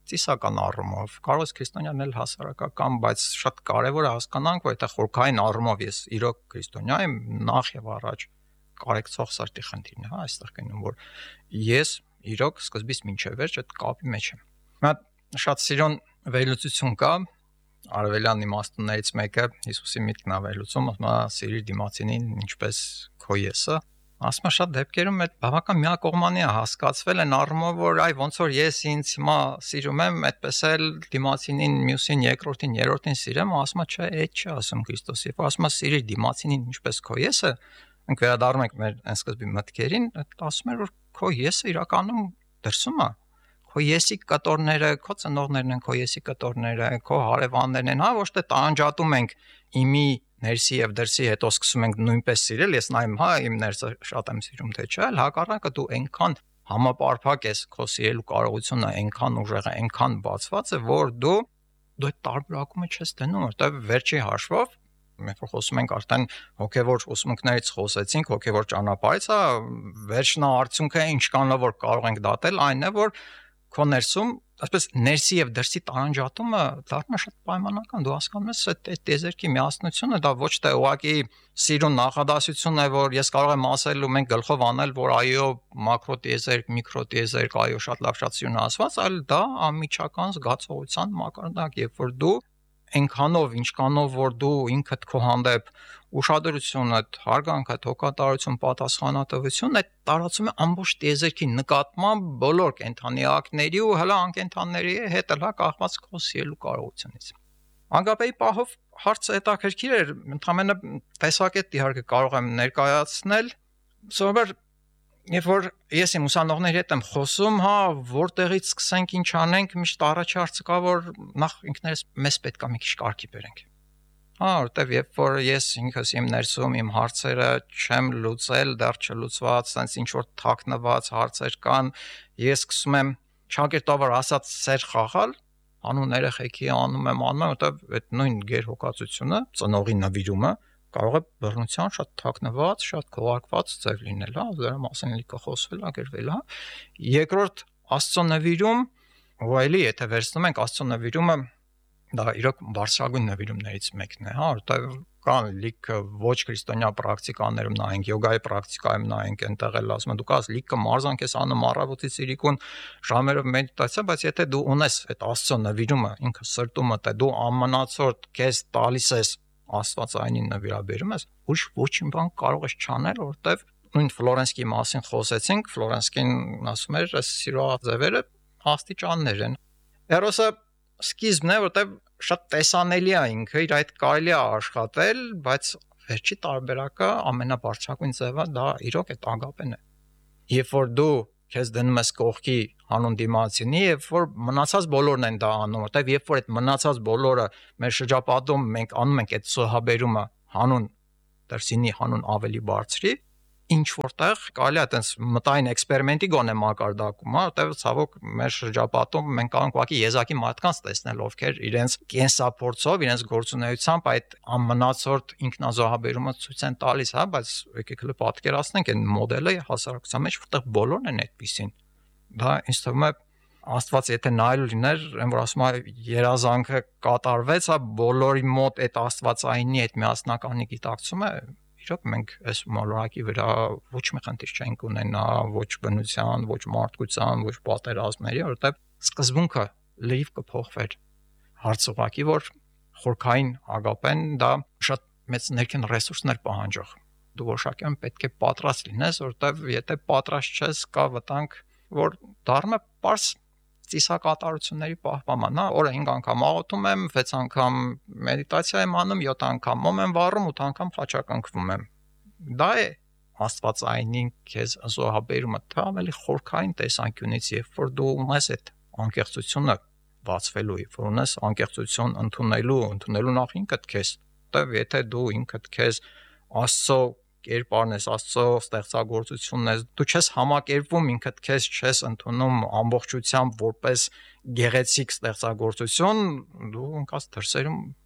ծիսական առումով, կարող է քրիստոնյան էլ հասարակական, բայց շատ կարևոր է հասկանանք, որ այդ խորքային առումով ես իրոք քրիստոնյա եմ, նախ եւ առաջ կարեկցող սրտի խնդիրն է, հա, այստեղ կնում որ ես իրոք սկզբից մինչև վերջ այդ կապի մեջ եմ։ Հիմա շատ սիրուն վերլուծություն կա, արևելյան իմաստուններից մեկը Հիսուսի միտքն է վերլուծում, ասում է սիրիր դիմացինին ինչպես քո եսը, ասում է շատ դեպքերում այդ բավական միակողմանի է հասկացվել են առումով որ այ ոնց որ ես ինձ հիմա սիրում եմ, այդպես էլ դիմացինին, մյուսին, երկրորդին, երրորդին սիրեմ, ասում է չէ, այդ չի ասում Քրիստոսը, ասում է սիրիր դիմացինին ինչպես քո եսը, մենք վերադառնում ենք մեր այն սկզբի մտքերին, ասում է որ քո եսը իրականում դրսում է քո եսի կտորները, քո ծնողներն են, քո եսի կտորները, քո հարևաններն են, հա, ոչ թե տանջատում ենք իմի ներսի եւ դրսի, հետո սկսում ենք նույնպես սիրել, ես նայեմ, հա, իմ ներսը շատ եմ սիրում, թե չէ, հակառակը դու այնքան համապարփակ ես, քո սիրելու կարողությունը այնքան ուժեղ է, այնքան բացված է, որ դու այդ տարբերակումը չես դնում, որտեղ վերջի հաշվով մենք որ խոսում ենք արդեն հոգևոր ուսմունքներից խոսեցինք, հոգևոր ճանապարհից, հա, վերջնա արդյունքը ինչքան որ կարող ենք դատել, այն է, որ քո ներսում, այսպես ներսի եւ դրսի տարանջատումը դառնում է շատ պայմանական, դու հասկանում ես այդ տեզերքի միասնությունը, դա ոչ թե ուղղակի սիրուն նախադասություն է, որ ես կարող եմ ասել ու մենք գլխով անել, որ այո, մակրոտիեզերք, միկրոտիեզերք, այո, շատ լավ, շատ սիրուն ասված, այլ դա անմիջական զգացողության մակարդակ, երբ որ դու այնքանով, ինչքանով որ դու ինքդ քո հանդեպ ուշադրությունդ, հարգանքդ, հոգատարություն, պատասխանատվություն այդ տարածում է ամբողջ տիեզերքի նկատմամբ բոլոր կենդանիակների ու հələ անկենդանների հետ հələ կախված քո սիրելու կարողությունից։ Անգապեի պահով հարցը հետաքրքիր էր, ընդհանրապես տեսակետ իհարկե կարող եմ ներկայացնել, սովորաբար երբ որ ես իմ ուսանողների հետ եմ խոսում, հա, որտեղից սկսենք, ինչ անենք, միշտ առաջի հարցը կա, որ նախ ինքներս մեզ պետք է մի քիչ կարգի բերենք։ Հա, որտեվ երբ որ ես ինքս իմ ներսում իմ հարցերը չեմ լուծել, դեռ չլուծված, sense ինչ որ թաքնված հարցեր կան, ես սկսում եմ ճակերտավոր ասած սեր խաղալ, անուն երեխեքի անում եմ, որտեվ այդ նույն գերհոգացությունը, ծնողի նվիրումը կարող է բռնության շատ թաքնված, շատ քողարկված ձև լինել, հա, դրա մասին լիքը խոսվել, ագրվել, հա։ Երկրորդ Աստծո նվիրում, ու այլի, եթե վերցնում ենք Աստծո նվիրումը, դա իրոք բարձրագույն նվիրումներից մեկն է, հա, որտեղ կան լիքը ոչ քրիստոնյա պրակտիկաներում նայենք, յոգայի պրակտիկայում նայենք, այնտեղ էլ ասում են դու կաս լիքը մարզանք ես անում առավոտից իրիկուն ժամերով մեդիտացիա, բայց եթե դու ունես այդ Աստծո նվիրումը, ինքը սրտումը, թե դու ամենացորդ քեզ տալիս ես Աստվածայինին նվիրաբերում ես, ուրիշ ոչինչ բան կարող ես չանել, որտեվ նույն Ֆլորենսկի մասին խոսեցինք, Ֆլորենսկին ասում էր, այս սիրո ձևերը աստիճաններ են։ Էրոսը սկիզբն է, որտեվ շատ տեսանելի է ինքը, իր այդ կարելի է աշխատել, բայց վերջի տարբերակը ամենաբարձրագույն ձևը դա իրոք այդ ագապեն է։ Երբ որ դու քեզ դնում ես կողքի հանուն դիմացինի, երբ որ մնացած բոլորն են դա անում, որտեվ երբ որ այդ մնացած բոլորը մեր շրջապատում մենք անում ենք այդ սոհաբերումը հանուն դրսինի հանուն ավելի բարձրի, ինչ որտեղ կարելի է այտենց մտային էքսպերիմենտի գոնե մակարդակում, հա, որտեվ ցավոք մեր շրջապատում մենք կարող ենք ուղղակի եզակի մարդկանց տեսնել, ովքեր իրենց կենսափորձով, իրենց գործունեությամբ այդ ամնացորդ ինքնազոհաբերումը ցույց են տալիս, հա, բայց եկեք հələ պատկերացնենք այն մոդելը հասարակության մեջ, որտեղ բոլորն են այդպեսին։ Դա ինձ թվում է Աստված եթե նայելու լիներ, այն որ ասում է երազանքը կատարվեց, հա, բոլորի մոտ այդ Աստվածայինի այդ միասնականի գիտակցումը իրոք մենք այս մոլորակի վրա ոչ մի խնդիր չենք ունենա, ոչ բնության, ոչ մարդկության, ոչ պատերազմների, որովհետև սկզբունքը լրիվ կփոխվեր։ Հարցը ուղղակի որ խորքային ագապեն դա շատ մեծ ներքին ռեսուրսներ պահանջող։ Դու որոշակիորեն պետք է պատրաստ լինես, որովհետև եթե պատրաստ չես, կա վտանգ, որ դառնա պարզ ծիսակատարությունների պահպանման, հա, օրը 5 անգամ աղոթում եմ, 6 անգամ մեդիտացիա եմ անում, 7 անգամ մոմ եմ վառում, 8 անգամ խաչակնքվում եմ։ Դա է Աստվածայինին քեզ զոհաբերումը, դա ավելի խորքային տեսանկյունից, երբ որ դու ունես այդ անկեղծությունը բացվելու, երբ որ ունես անկեղծություն ընդունելու նախ ինքդ քեզ, որտեվ եթե դու ինքդ քեզ Աստծո կերպարն ես, Աստծո ստեղծագործությունն ես, դու չես համակերպվում ինքդ քեզ չես ընդունում ամբողջությամբ որպես գեղեցիկ ստեղծագործություն, դու ընկած դրսերում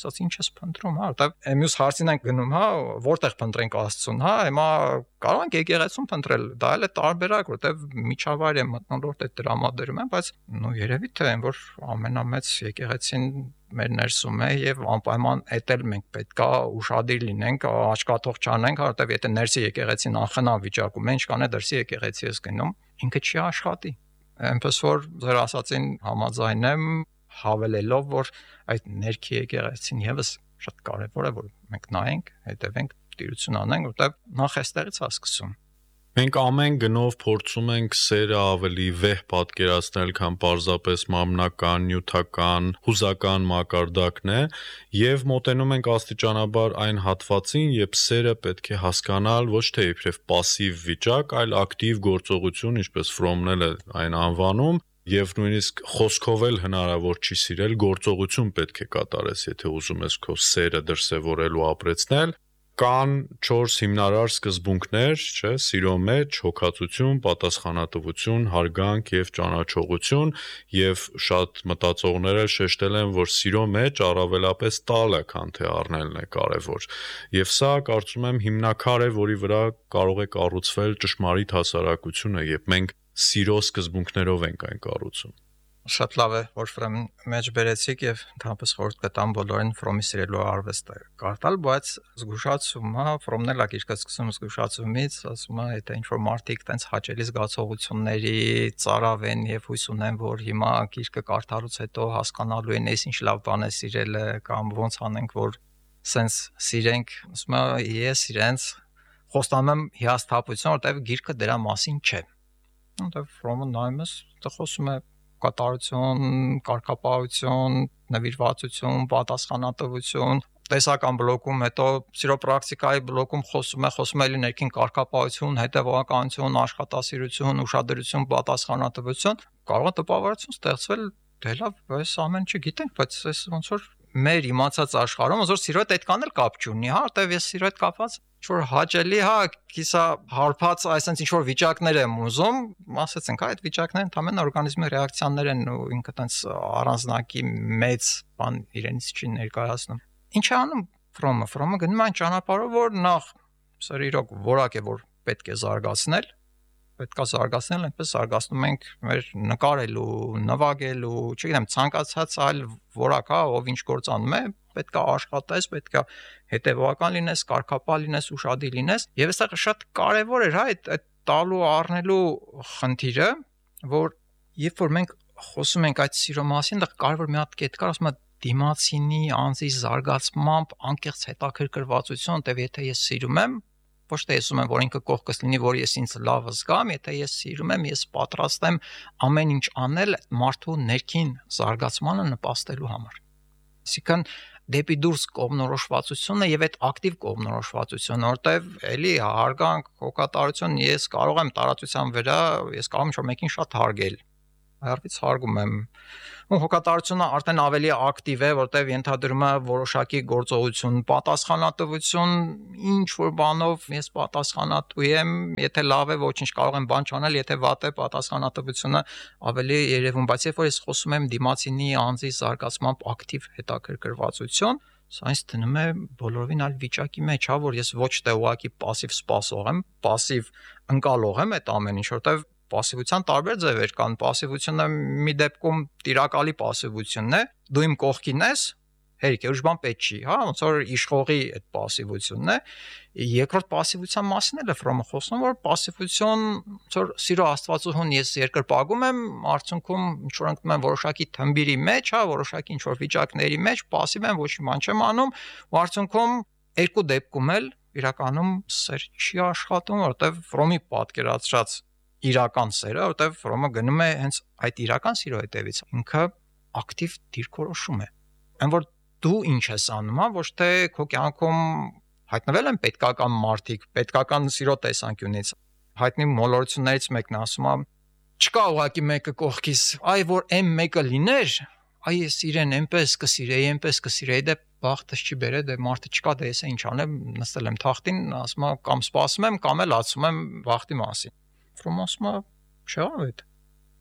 ասած ինչ ես փնտրում, հա, որտեվ մյուս հարցին ենք գնում, հա, որտեղ փնտրենք Աստծուն, հա, հիմա կարող ենք եկեղեցում փնտրել, դա էլ է տարբերակ, որտեվ միջավայր է մթնոլորտ է տրամադրում են, բայց նո երևի թե այն որ ամենամեծ եկեղեցին մեր ներսում է եւ անպայման էտել մենք պետքա ուշադիր լինենք, աչքաթող չանենք, որտեվ եթե ներսի եկեղեցին անխնամ վիճակում է, ինչ կան է դրսի եկեղեցի ես գնում, ինքը չի աշխատի։ Այնպես որ ձեր ասածին համաձայն եմ, հավելելով որ այդ ներքի եկեղեցին եւս շատ կարեւոր է որ մենք նայենք, հետևենք, տիրություն անենք, որտեղ նախ էստեղից է սկսում։ Մենք ամեն գնով փորձում ենք սերը ավելի վեհ պատկերացնել, քան պարզապես մամնական, նյութական, հուզական մակարդակն է, եւ մոտենում ենք աստիճանաբար այն հատվածին, երբ սերը պետք է հասկանալ ոչ թե իբրև пассив վիճակ, այլ ակտիվ գործողություն, ինչպես Ֆրոմն է այն անվանում, եւ նույնիսկ խոսքով էլ հնարավոր չի սիրել, գործողություն պետք է կատարես, եթե ուզում ես քո սերը դրսևորել ու ապրեցնել։ Կան 4 հիմնարար սկզբունքներ, չէ, սիրո մեջ հոգացություն, պատասխանատվություն, հարգանք եւ ճանաչողություն, եւ շատ մտածողներ էլ շեշտել են, որ սիրո մեջ առավելապես տալը, քան թե առնելն է կարեւոր։ Եվ սա կարծում եմ հիմնակար է, որի վրա կարող է կառուցվել ճշմարիտ հասարակությունը, եւ մենք սիրո սկզբունքներով ենք այն կառուցում։ Շատ լավ է, որ Ֆրոմի մեջ բերեցիք եւ ընդհանրապես խորհուրդ կտամ բոլորին Ֆրոմի սիրելու արվեստը կարդալ, բայց զգուշացում, հա, Ֆրոմն էլ է գիրքը սկսում զգուշացումից, ասում է, եթե ինչ-որ մարդիկ տենց հաճելի զգացողությունների ծարավ են եւ հույս ունեն, որ հիմա գիրքը կարդալուց հետո հասկանալու են ես ինչ լավ բան է սիրելը կամ ոնց անենք, որ սենց սիրենք, ասում է, ես իրենց խոստանում եմ հիասթափություն, որտեղ գիրքը դրա մասին չէ։ Որտեղ Ֆրոմը նայում ես, դա խոսում է կատարություն, կարգապահություն, նվիրվածություն, պատասխանատվություն, տեսական բլոկում, հետո սիրո պրակտիկայի բլոկում խոսում է էլի ներքին կարգապահություն, հետևողականություն, աշխատասիրություն, ուշադրություն, պատասխանատվություն, կարող է տպավորություն ստեղծվել, դե լավ, այս ամեն ինչը գիտենք, բայց այս ոնց որ մեր իմացած աշխարհում ոնց որ սիրո հետ այդքան էլ կապ չունի, հա, որտեվ ես սիրո հետ կապված ինչ-որ հաճելի, հա, կիսա հարբած այսպես ինչ-որ վիճակներ եմ ուզում, ասեցինք, հա, այդ վիճակները ընդհանրեն օրգանիզմի ռեակցիաներ են ու ինքը տենց առանձնակի մեծ բան իրենից չի ներկայացնում։ Ինչ է անում Ֆրոմը գնում այն ճանապարհով, որ նախ սա իրոք որակ է, որ պետք է զարգացնել, պետքա զարգացնել, այնպես զարգացնում ենք մեր նկարելու, նվագելու, չգիտեմ, ցանկացած այլ որակ, հա, ով ինչ գործ անում է, պետքա աշխատես, պետքա հետևողական լինես, կարգապահ լինես, ուշադիր լինես, եւ այստեղ շատ կարեւոր էր, հա, այդ տալու առնելու խնդիրը, որ երբ որ մենք խոսում ենք այդ սիրո մասին, դա կարեւոր մի հատ կետ կար, ասում է դիմացինի անձի զարգացմամբ անկեղծ հետաքրքրվածություն, որտեւ եթե ես սիրում եմ, ոչ թե ես ուզում եմ, որ ինքը կողքս լինի, որ ես ինձ լավ զգամ, եթե ես սիրում եմ, ես պատրաստ եմ ամեն ինչ անել մարդու ներքին զարգացմանը նպաստելու համար։ Այսինքն դեպի դուրս կողմնորոշվածությունը եւ այդ ակտիվ կողմնորոշվածությունը, որտեվ էլի հարգանք, հոգատարություն, ես կարող եմ տարածության վրա, ես կարող եմ ինչ-որ մեկին շատ հարգել։ Այարվից հարգում եմ։ Ու հոգատարությունը արդեն ավելի ակտիվ է, որտեվ ենթադրում է որոշակի գործողություն, պատասխանատվություն, ինչ որ բանով ես պատասխանատու եմ, եթե լավ է, ոչինչ կարող եմ բան չանել, եթե վատ է, պատասխանատվությունը ավելի երևում, բայց երբ որ ես խոսում եմ դիմացինի անձի զարգացմամբ ակտիվ հետաքրքրվածություն, սա ինձ դնում է բոլորովին այլ վիճակի մեջ, հա, որ ես ոչ թե ուղղակի пассив սպասող եմ, пассив ընկալող եմ այդ ամեն ինչ, որտեվ Պասիվության տարբեր ձևեր կան, պասիվությունը մի դեպքում տիրակալի պասիվությունն է, դու իմ կողքին ես, հերիք է, ուրիշ բան պետք չի, հա, ոնց որ իշխողի այդ պասիվությունն է, երկրորդ պասիվության մասին էլ է Ֆրոմը խոսում, որ պասիվություն, ոնց որ սիրո աստվածուհուն ես երկրպագում եմ, արդյունքում ինչ որ ընկնում եմ որոշակի թմբիրի մեջ, հա, որոշակի ինչ որ վիճակների մեջ, пассив եմ, ոչ մի բան չեմ անում, ու արդյունքում երկու դեպքում էլ իրականում սեր չի աշխատում, որտեղ Ֆրոմի պատկերացրած իրական սերը, որտեղ Ֆրոմը գնում է հենց այդ իրական սիրո հետևից։ Ինքը ակտիվ դիրքորոշում է։ Այն որ դու ինչ ես անում, հա, ոչ թե քո կյանքում հայտնվել են պետքական մարդիկ, պետքական սիրո տեսանկյունից։ Հայտնի մոլորություններից մեկն ասում է. չկա ուղակի մեկը կողքից, այ որ այն մեկը լիներ, այ ես իրեն այնպես կսիրեի, դե բախտս չի բերե, դե մարդը չկա, դե ես ինչ անեմ, նստել եմ թախտին, ասում է կամ սպասում եմ, կամ էլ ացում եմ բախտի մասին։ Ֆրոմը ասում է, չեղավ այդ։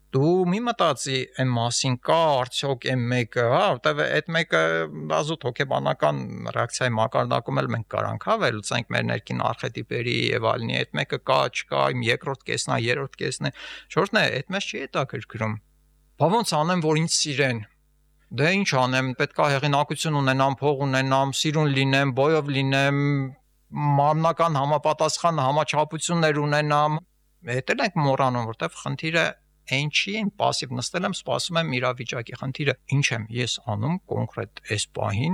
Դու մի մտածի այն մասին կա արդյոք այն մեկը, հա, որտեվ այդ մեկը ազոտ հոգեբանական ռեակցիայի մակարդակում էլ մենք կարանք հավել, լսենք մեր ներքին արխետիպերի եւ այլնի, այդ մեկը կա, չկա, իմ երկրորդ կեսն է, երրորդ կեսն է, շորտն է, այդ մեզ չի հետաքրքրում։ Բա ոնց անեմ, որ ինձ սիրեն։ Դե ինչ անեմ, պետք է հեղինակություն ունենամ, փող ունենամ, սիրուն լինեմ, բոյով լինեմ, մարմնական համապատասխան համաչափություններ ունենամ։ Հետ էլ ենք մոռանում, որտեվ խնդիրը այն չի, այն пассив նստել եմ, սպասում եմ իրավիճակի խնդիրը։ Ինչ եմ ես անում կոնկրետ այս պահին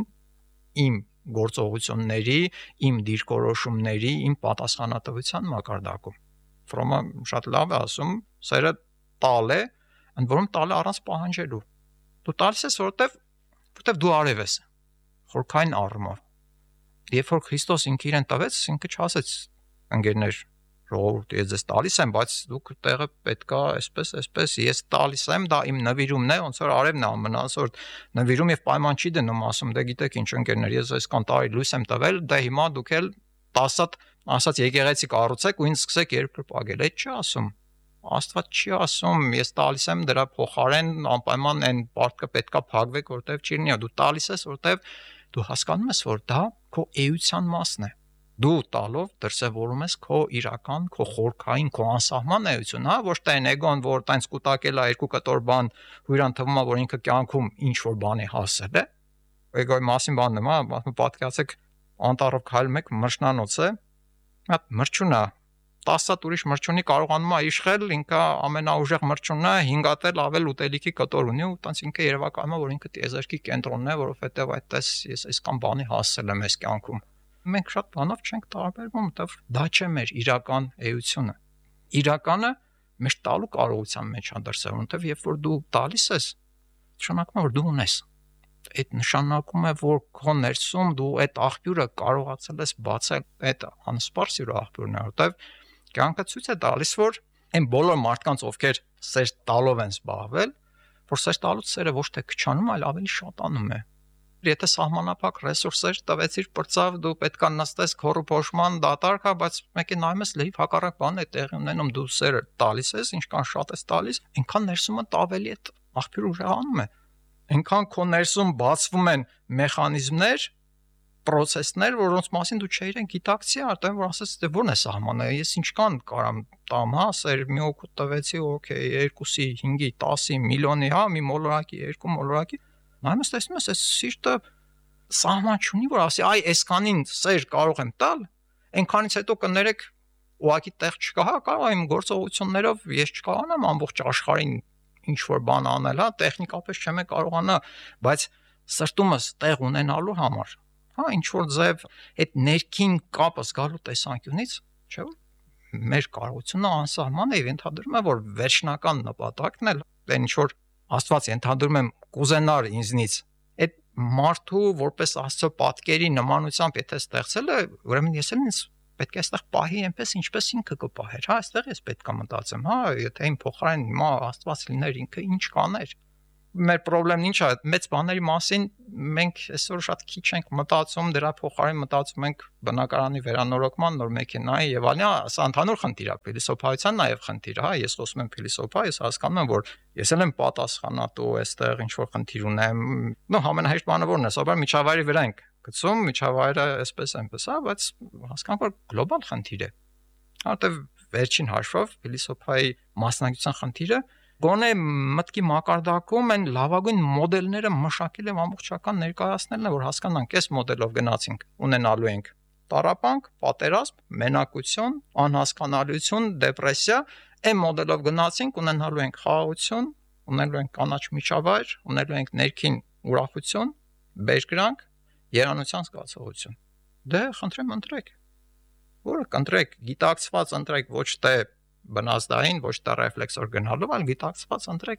իմ գործողությունների, իմ դիրքորոշումների, իմ պատասխանատվության մակարդակում։ Ֆրոմը շատ լավ է ասում, սերը տալ է, ընդ որում տալ է առանց պահանջելու։ Դու տալիս ես, որտեվ դու արև ես։ Խորքային առումով։ Երբ որ Քրիստոս ինքը իրեն տվեց, ինքը չասեց ընկերներ ժողովուրդ ես ձեզ տալիս եմ, բայց դուք տեղը պետքա այսպես, ես տալիս եմ, դա իմ նվիրումն է, ոնց որ արևն է ամենասորտ նվիրում եւ պայման չի դնում, ասում դե գիտեք ինչ ընկերներ, ես այսքան տարի լույս եմ տվել, դե հիմա դուք էլ 10 հատ ասած եկեղեցի կառուցեք ու ինձ սկսեք երկրպագել, այդ չի ասում։ Աստված չի ասում, ես տալիս եմ դրա փոխարեն անպայման այն պարտքը պետքա փակվեք, որտեվ չի լինի, դու տալիս ես, որտեվ դու հասկանում ես, որ դա քո էության մասն է։ Դու տալով դրսևորում ես քո իրական, քո խորքային, քո անսահման էություն, հա, ոչ թե այն էգոն, որ տենց կուտակել է երկու կտոր բան, ու իրան թվում է, որ ինքը կյանքում ինչ որ բանի հասել է։ Էգոյի մասին բանն եմ, հա, պատկերացեք անտառով քայլում եք, մրջնանոց է, հա, մրջուն է, 10 հատ ուրիշ մրջունի կարողանում է իշխել, ինքը ամենաուժեղ մրջունն է, 5 հատ էլ ավել ուտելիքի կտոր ունի, ու տենց ինքը երևակայում է, որ ինքը տիեզերքի կենտրոնն է, որովհետև այդտես ես այսքան բանի հասել եմ այս կյանքում։ Մենք շատ բանով չենք տարբերվում, որտեղ դա չէ մեր իրական էությունը։ Իրականը մեր տալու կարողության մեջ է դրսևորվում, որտեղ երբ որ դու տալիս ես, նշանակում է, որ դու ունես։ Այդ նշանակում է, որ քո ներսում դու այդ աղբյուրը կարողացել ես բացել, այդ անսպար սիրո աղբյուրն է, որտեղ կյանքը ցույց է տալիս, որ այն բոլոր մարդկանց, ովքեր սեր տալով են զբաղվել, որ սեր տալուց սերը ոչ թե քչանում, այլ ավելի շատանում է։ Եթե սահմանափակ ռեսուրսեր տվեցիր պրծավ, դու պետքա նստես քորու փոշման դատարկ, բայց մեկը նայում ես լիվ հակառակ բան է տեղի ունենում, դու սերը տալիս ես, ինչքան շատ ես տալիս, այնքան ներսումը ավելի այդ աղբյուրը ուժեղանում է։ Այնքան քո ներսում բացվում են մեխանիզմներ, process-ներ, որոնց մասին դու չէիր գիտակցի, արդեն որ ասես, դե ո՞րն է սահմանը, ես ինչքան կարամ տամ, հա, սեր մի օգուտ տվեցի, օքեյ, 2-ի, 5-ի, 10-ի, միլիոնի, հա, մի մոլորակի, 2 մոլորակի Նայում ես տեսնում ես, այս սիրտը սահման չունի, որ ասի, այ այսքանին սեր կարող եմ տալ, այնքանից հետո կներեք ուղղակի տեղ չկա, հա, կարող եմ գործողություններով ես չկարողանամ ամբողջ աշխարհին ինչ որ բան անել, հա, տեխնիկապես չեմ կարողանա, բայց սրտումս տեղ ունենալու համար, հա, ինչ որ ձև այդ ներքին կապը զգալու տեսանկյունից, չէ՞ որ մեր կարողությունը անսահման է, ենթադրում է, որ վերջնական նպատակն է, այն ինչ որ Աստված ենթադրում եմ կուզենար ինձնից այդ մարդու որպես Աստծո պատկերի նմանությամբ եթե ստեղծել է ուրեմն ես էլ ինձ պետք է այստեղ պահի այնպես ինչպես ինքը կպահեր հա այստեղ ես պետք է մտածեմ հա եթե իմ փոխարեն հիմա Աստված լիներ ինքը ինչ կաներ մեր խնդրեմն ինչ է մեծ բաների մասին մենք այսօր շատ քիչ ենք մտածում դրա փոխարեն մտածում ենք բնակարանի վերանորոգման նոր մեքենայի եւ այլն սա ընդհանուր խնդիր է փիլիսոփայության նաեւ խնդիր հա ես խոսում եմ փիլիսոփա ես հասկանում եմ որ ես էլ եմ պատասխանատու այստեղ ինչ որ խնդիր ունեմ նո ամենահեշտ բանը որն է սովորաբար միջավայրի վրա ենք գցում միջավայրը այսպես այնպես հա բայց հասկանանք որ գլոբալ խնդիր է որտեւ վերջին հաշվով փիլիսոփայի մասնագիտության խնդիրը Գոնե մտքի մակարդակում են լավագույն մոդելները մշակել եւ ամբողջական ներկայացնելն է որ հասկանանք այս մոդելով գնացինք ունենալու ենք տառապանք, պատերազմ, մենակություն, անհասկանալիություն, դեպրեսիա այն մոդելով գնացինք ունենալու ենք խաղաղություն, ունենալու ենք կանաչ միջավայր, ունենալու ենք ներքին ուրախություն, բերկրանք, երանության զգացողություն դե խնդրեմ ընտրեք որը կընտրեք գիտակցված ընտրեք ոչ թե բնազդային ոչ թե ռեֆլեքսոր գնալով, այլ գիտակցված ընտրեք։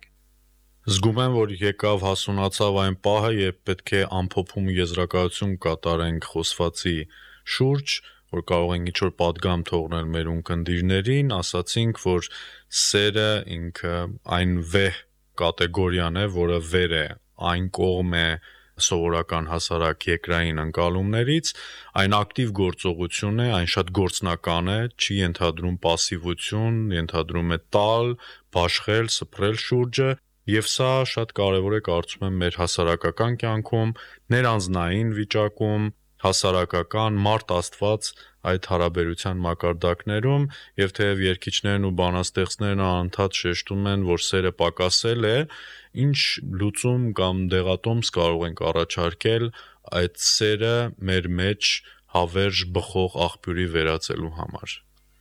Զգում եմ, որ եկավ հասունացավ այն պահը, երբ պետք է ամփոփում եզրակացություն կատարենք խոսվածի շուրջ, որ կարող ենք ինչ-որ պատգամ թողնել մեր ունկնդիրներին, ասացինք, որ սերը ինքը այն վեհ կատեգորիան է, որը վեր է, այն կողմ է սովորական հասարակ երկրային ընկալումներից, այն ակտիվ գործողություն է, այն շատ գործնական է, չի ենթադրում пассивություն, ենթադրում է տալ, բաշխել, սփռել շուրջը, եւ սա շատ կարեւոր է կարծում եմ մեր հասարակական կյանքում, ներանձնային վիճակում, հասարակական մարդ աստված այդ հարաբերության մակարդակներում եւ թեև երկիչներն ու բանաստեղծներն անընդհատ շեշտում են, որ սերը պակասել է, ինչ լուծում կամ դեղատոմս կարող ենք առաջարկել այդ սերը մեր մեջ հավերժ բխող աղբյուրի վերածելու համար։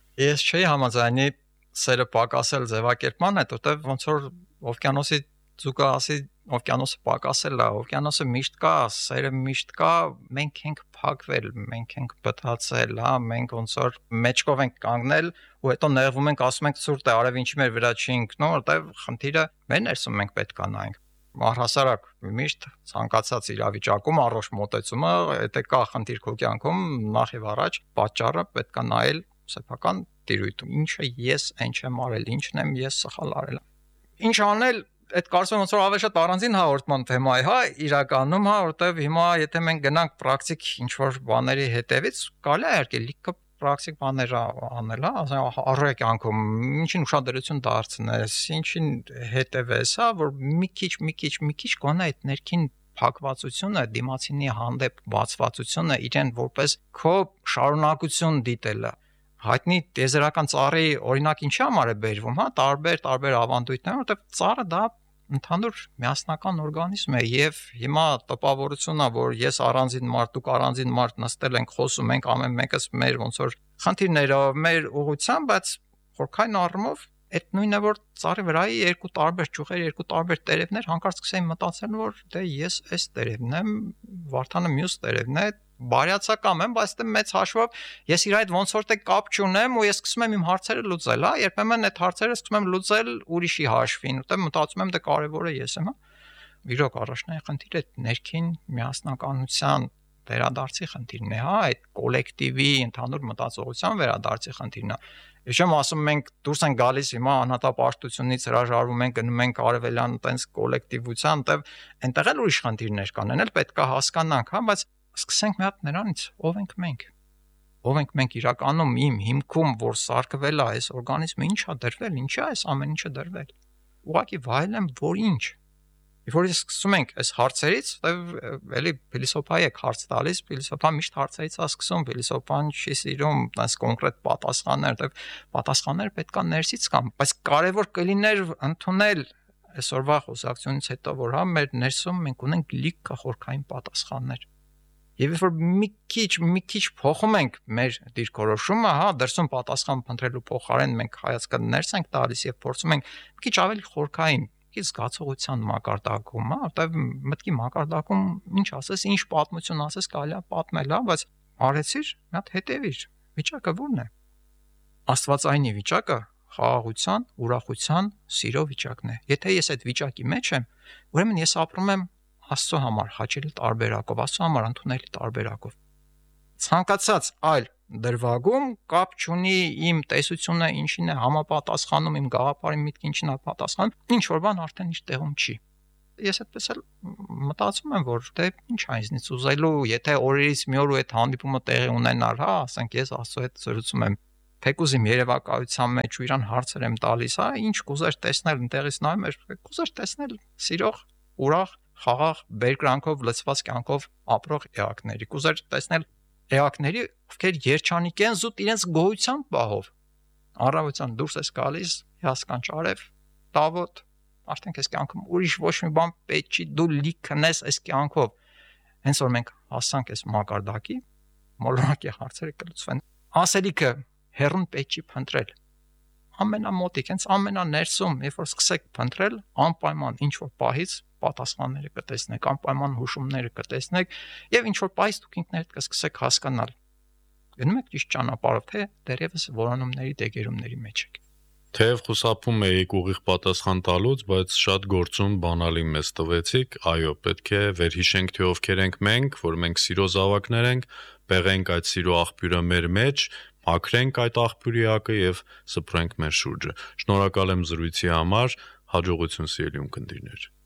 Ես չէի համաձայնի սերը պակասել ձևակերպման հետ, որտեղ ոնց որ օվկիանոսի ձուկը ասի օվկիանոսը պակասել է, օվկիանոսը միշտ կա, սերը միշտ կա, մենք ենք փակվել, մենք ենք բթացել, հա, մենք ոնց որ մեջքով ենք կանգնել ու հետո նեղվում ենք, ասում ենք ցուրտ է, արև ինչի մեր վրա չի ընկնում, որտեղ խնդիրը մեր ներսում մենք պետք է նայենք։ Առհասարակ միշտ ցանկացած իրավիճակում առողջ մոտեցումը, եթե կա խնդիր քո կյանքում, նախ եւ առաջ պատճառը պետք է նայել սեփական տիրույթում, ինչը ես այն չեմ արել, ինչն եմ ես սխալ արել։ Ինչ անել, այդ կարծում եմ ոնց որ ավելի շատ առանձին հաղորդման թեմա է, հա, իրականում, հա, որտեվ հիմա եթե մենք գնանք պրակտիկ ինչ որ բաների հետևից, կարելի է իհարկե լիքը պրակտիկ բաներ անել, հա, առօրյա կյանքում ինչին ուշադրություն դարձնես, ինչին հետևես, հա, որ մի քիչ գոնե այդ ներքին փակվածությունը, դիմացինի հանդեպ բացվածությունը իրեն որպես քո շարունակություն դիտելը հայտնի տիեզերական ծառի օրինակ ինչի համար է բերվում, հա, տարբեր ավանդույթներ, որտեղ ծառը դա ընդհանուր միասնական օրգանիզմ է եւ հիմա տպավորությունն է, որ ես առանձին մարդ, դուք առանձին մարդ նստել ենք, խոսում ենք ամեն մեկս մեր ոնց որ խնդիրներով, մեր ուղղությամբ, բայց խորքային առումով այդ նույնը որ ծառի վրայի երկու տարբեր ճյուղեր, երկու տարբեր տերևներ, հանկարծ սկսեին մտածել, որ դե ես այս տերևն եմ, Վարդանը մյուս տերևն է, բարյացակամ եմ, բայց դե մեծ հաշվով ես իր այդ ոնց որ թե կապ չունեմ ու ես սկսում եմ իմ հարցերը լուծել, հա, երբեմն այդ հարցերը սկսում եմ լուծել ուրիշի հաշվին, որտեղ մտածում եմ դե կարևորը ես եմ, հա։ Իրոք առաջնային խնդիրը ներքին միասնականության վերադարձի խնդիրն է, հա, այդ կոլեկտիվի ընդհանուր մտածողության վերադարձի խնդիրն է։ Ես չեմ ասում մենք դուրս ենք գալիս հիմա անհատապաշտությունից հրաժարվում ենք, գնում ենք արևելյան տենց կոլեկտիվության, այնտեղ էլ ուրիշ խնդիրներ կան, այն էլ պետք է հասկանանք, հա, բայց սկսենք մի հատ նրանից, ով ենք մենք։ Ով ենք մենք իրականում իմ հիմքում, որ սարքվել է այս օրգանիզմը, ինչ է դրվել, ինչի է այս ամեն ինչը դրվել։ Ուղղակի վայելեմ, որ ինչ։ Երբ որ սկսում ենք այս հարցերից, էլի փիլիսոփայի եք հարց տալիս, փիլիսոփան միշտ հարցերից է սկսում, փիլիսոփան չի սիրում այս կոնկրետ պատասխաններ, որտեղ պատասխանները պետք է ներսից կան, բայց կարևոր կլիներ ընդունել այսօրվա խոսակցությունից հետո, որ հա մեր ներսում մենք ունենք լիքը խորքային պատասխաններ։ Եվ երբ որ մի քիչ փոխում ենք մեր դիրքորոշումը, հա, դրսում պատասխան փնտրելու փոխարեն մենք հայացքը ներս ենք տալիս եւ փորձում ենք մի քիչ ավելի խորքային զգացողության մակարդակում, հա, որտեղ մտքի մակարդակում ինչ ասես, ինչ պատմություն ասես, կարելի է պատմել, հա, բայց արեցիր, մի հատ հետևիր, վիճակը ո՞րն է։ Աստվածային վիճակը խաղաղության, ուրախության, սիրո վիճակն է։ Եթե ես այդ վիճակի մեջ եմ, ուրեմն ես ապրում եմ Աստծո համար հաճելի տարբերակով, Աստծո համար ընդունելի տարբերակով։ Ցանկացած այլ դրվագում կապ չունի իմ տեսությունը ինչին է համապատասխանում, իմ գաղափարի միտքը ինչին է պատասխանում, ինչ որ բան արդեն իր տեղում չի։ Ես այդպես էլ մտածում եմ, որ դե ինչ է ինձնից ուզելու, եթե օրերից մի օր ու այդ հանդիպումը տեղի ունենար, հա, ասենք ես Աստծո հետ զրուցում եմ, թեկուզ իմ երևակայության մեջ ու իրան հարցեր եմ տալիս, հա, ինչ կուզեր տեսնել, ընտեղից նայում էր, կուզեր տեսնել սիրող, ուրախ, խաղաղ, բերկրանքով լցված կյանքով ապրող էակների, կուզեր տեսնել էակների, ովքեր երջանիկ են զուտ իրենց գոյության պահով։ Առավոտյան դուրս ես գալիս, հիասքանչ արև, տավոտ, արդեն քեզ կյանքում ուրիշ ոչ մի բան պետք չի, դու լիքնես այս կյանքով։ Հենց որ մենք հասանք այս մակարդակի, մոլորակի հարցերը կլուծվեն։ Ասելիքը հերուն պետք չի փնտրել։ Ամենամոտիկ, հենց ամենաներսում, երբ որ սկսեք փնտրել, անպայման ինչ որ պահից պատասխանները կտեսնեք, անպայման հուշումները կտեսնեք եւ ինչ որ պահից դուք ինքներդ կսկսեք հասկանալ։ Գնում եք ճիշտ ճանապարհով, թե դեռևս որոնումների դեգերումների մեջ եք։ Թեև խուսափում էիք ուղիղ պատասխան տալուց, բայց շատ գործում բանալի մեզ տվեցիք, այո, պետք է վերհիշենք, թե ովքեր ենք մենք, որ մենք սիրո զավակներ ենք, պեղենք այդ սիրո աղբյուրը մեր մեջ, մաքրենք այդ աղբյուրի ակը եւ սփռենք մեր շուրջը։ Շնորհակալ եմ զրույցի համար, հաջողություն սիրելի ունկնդիրներ։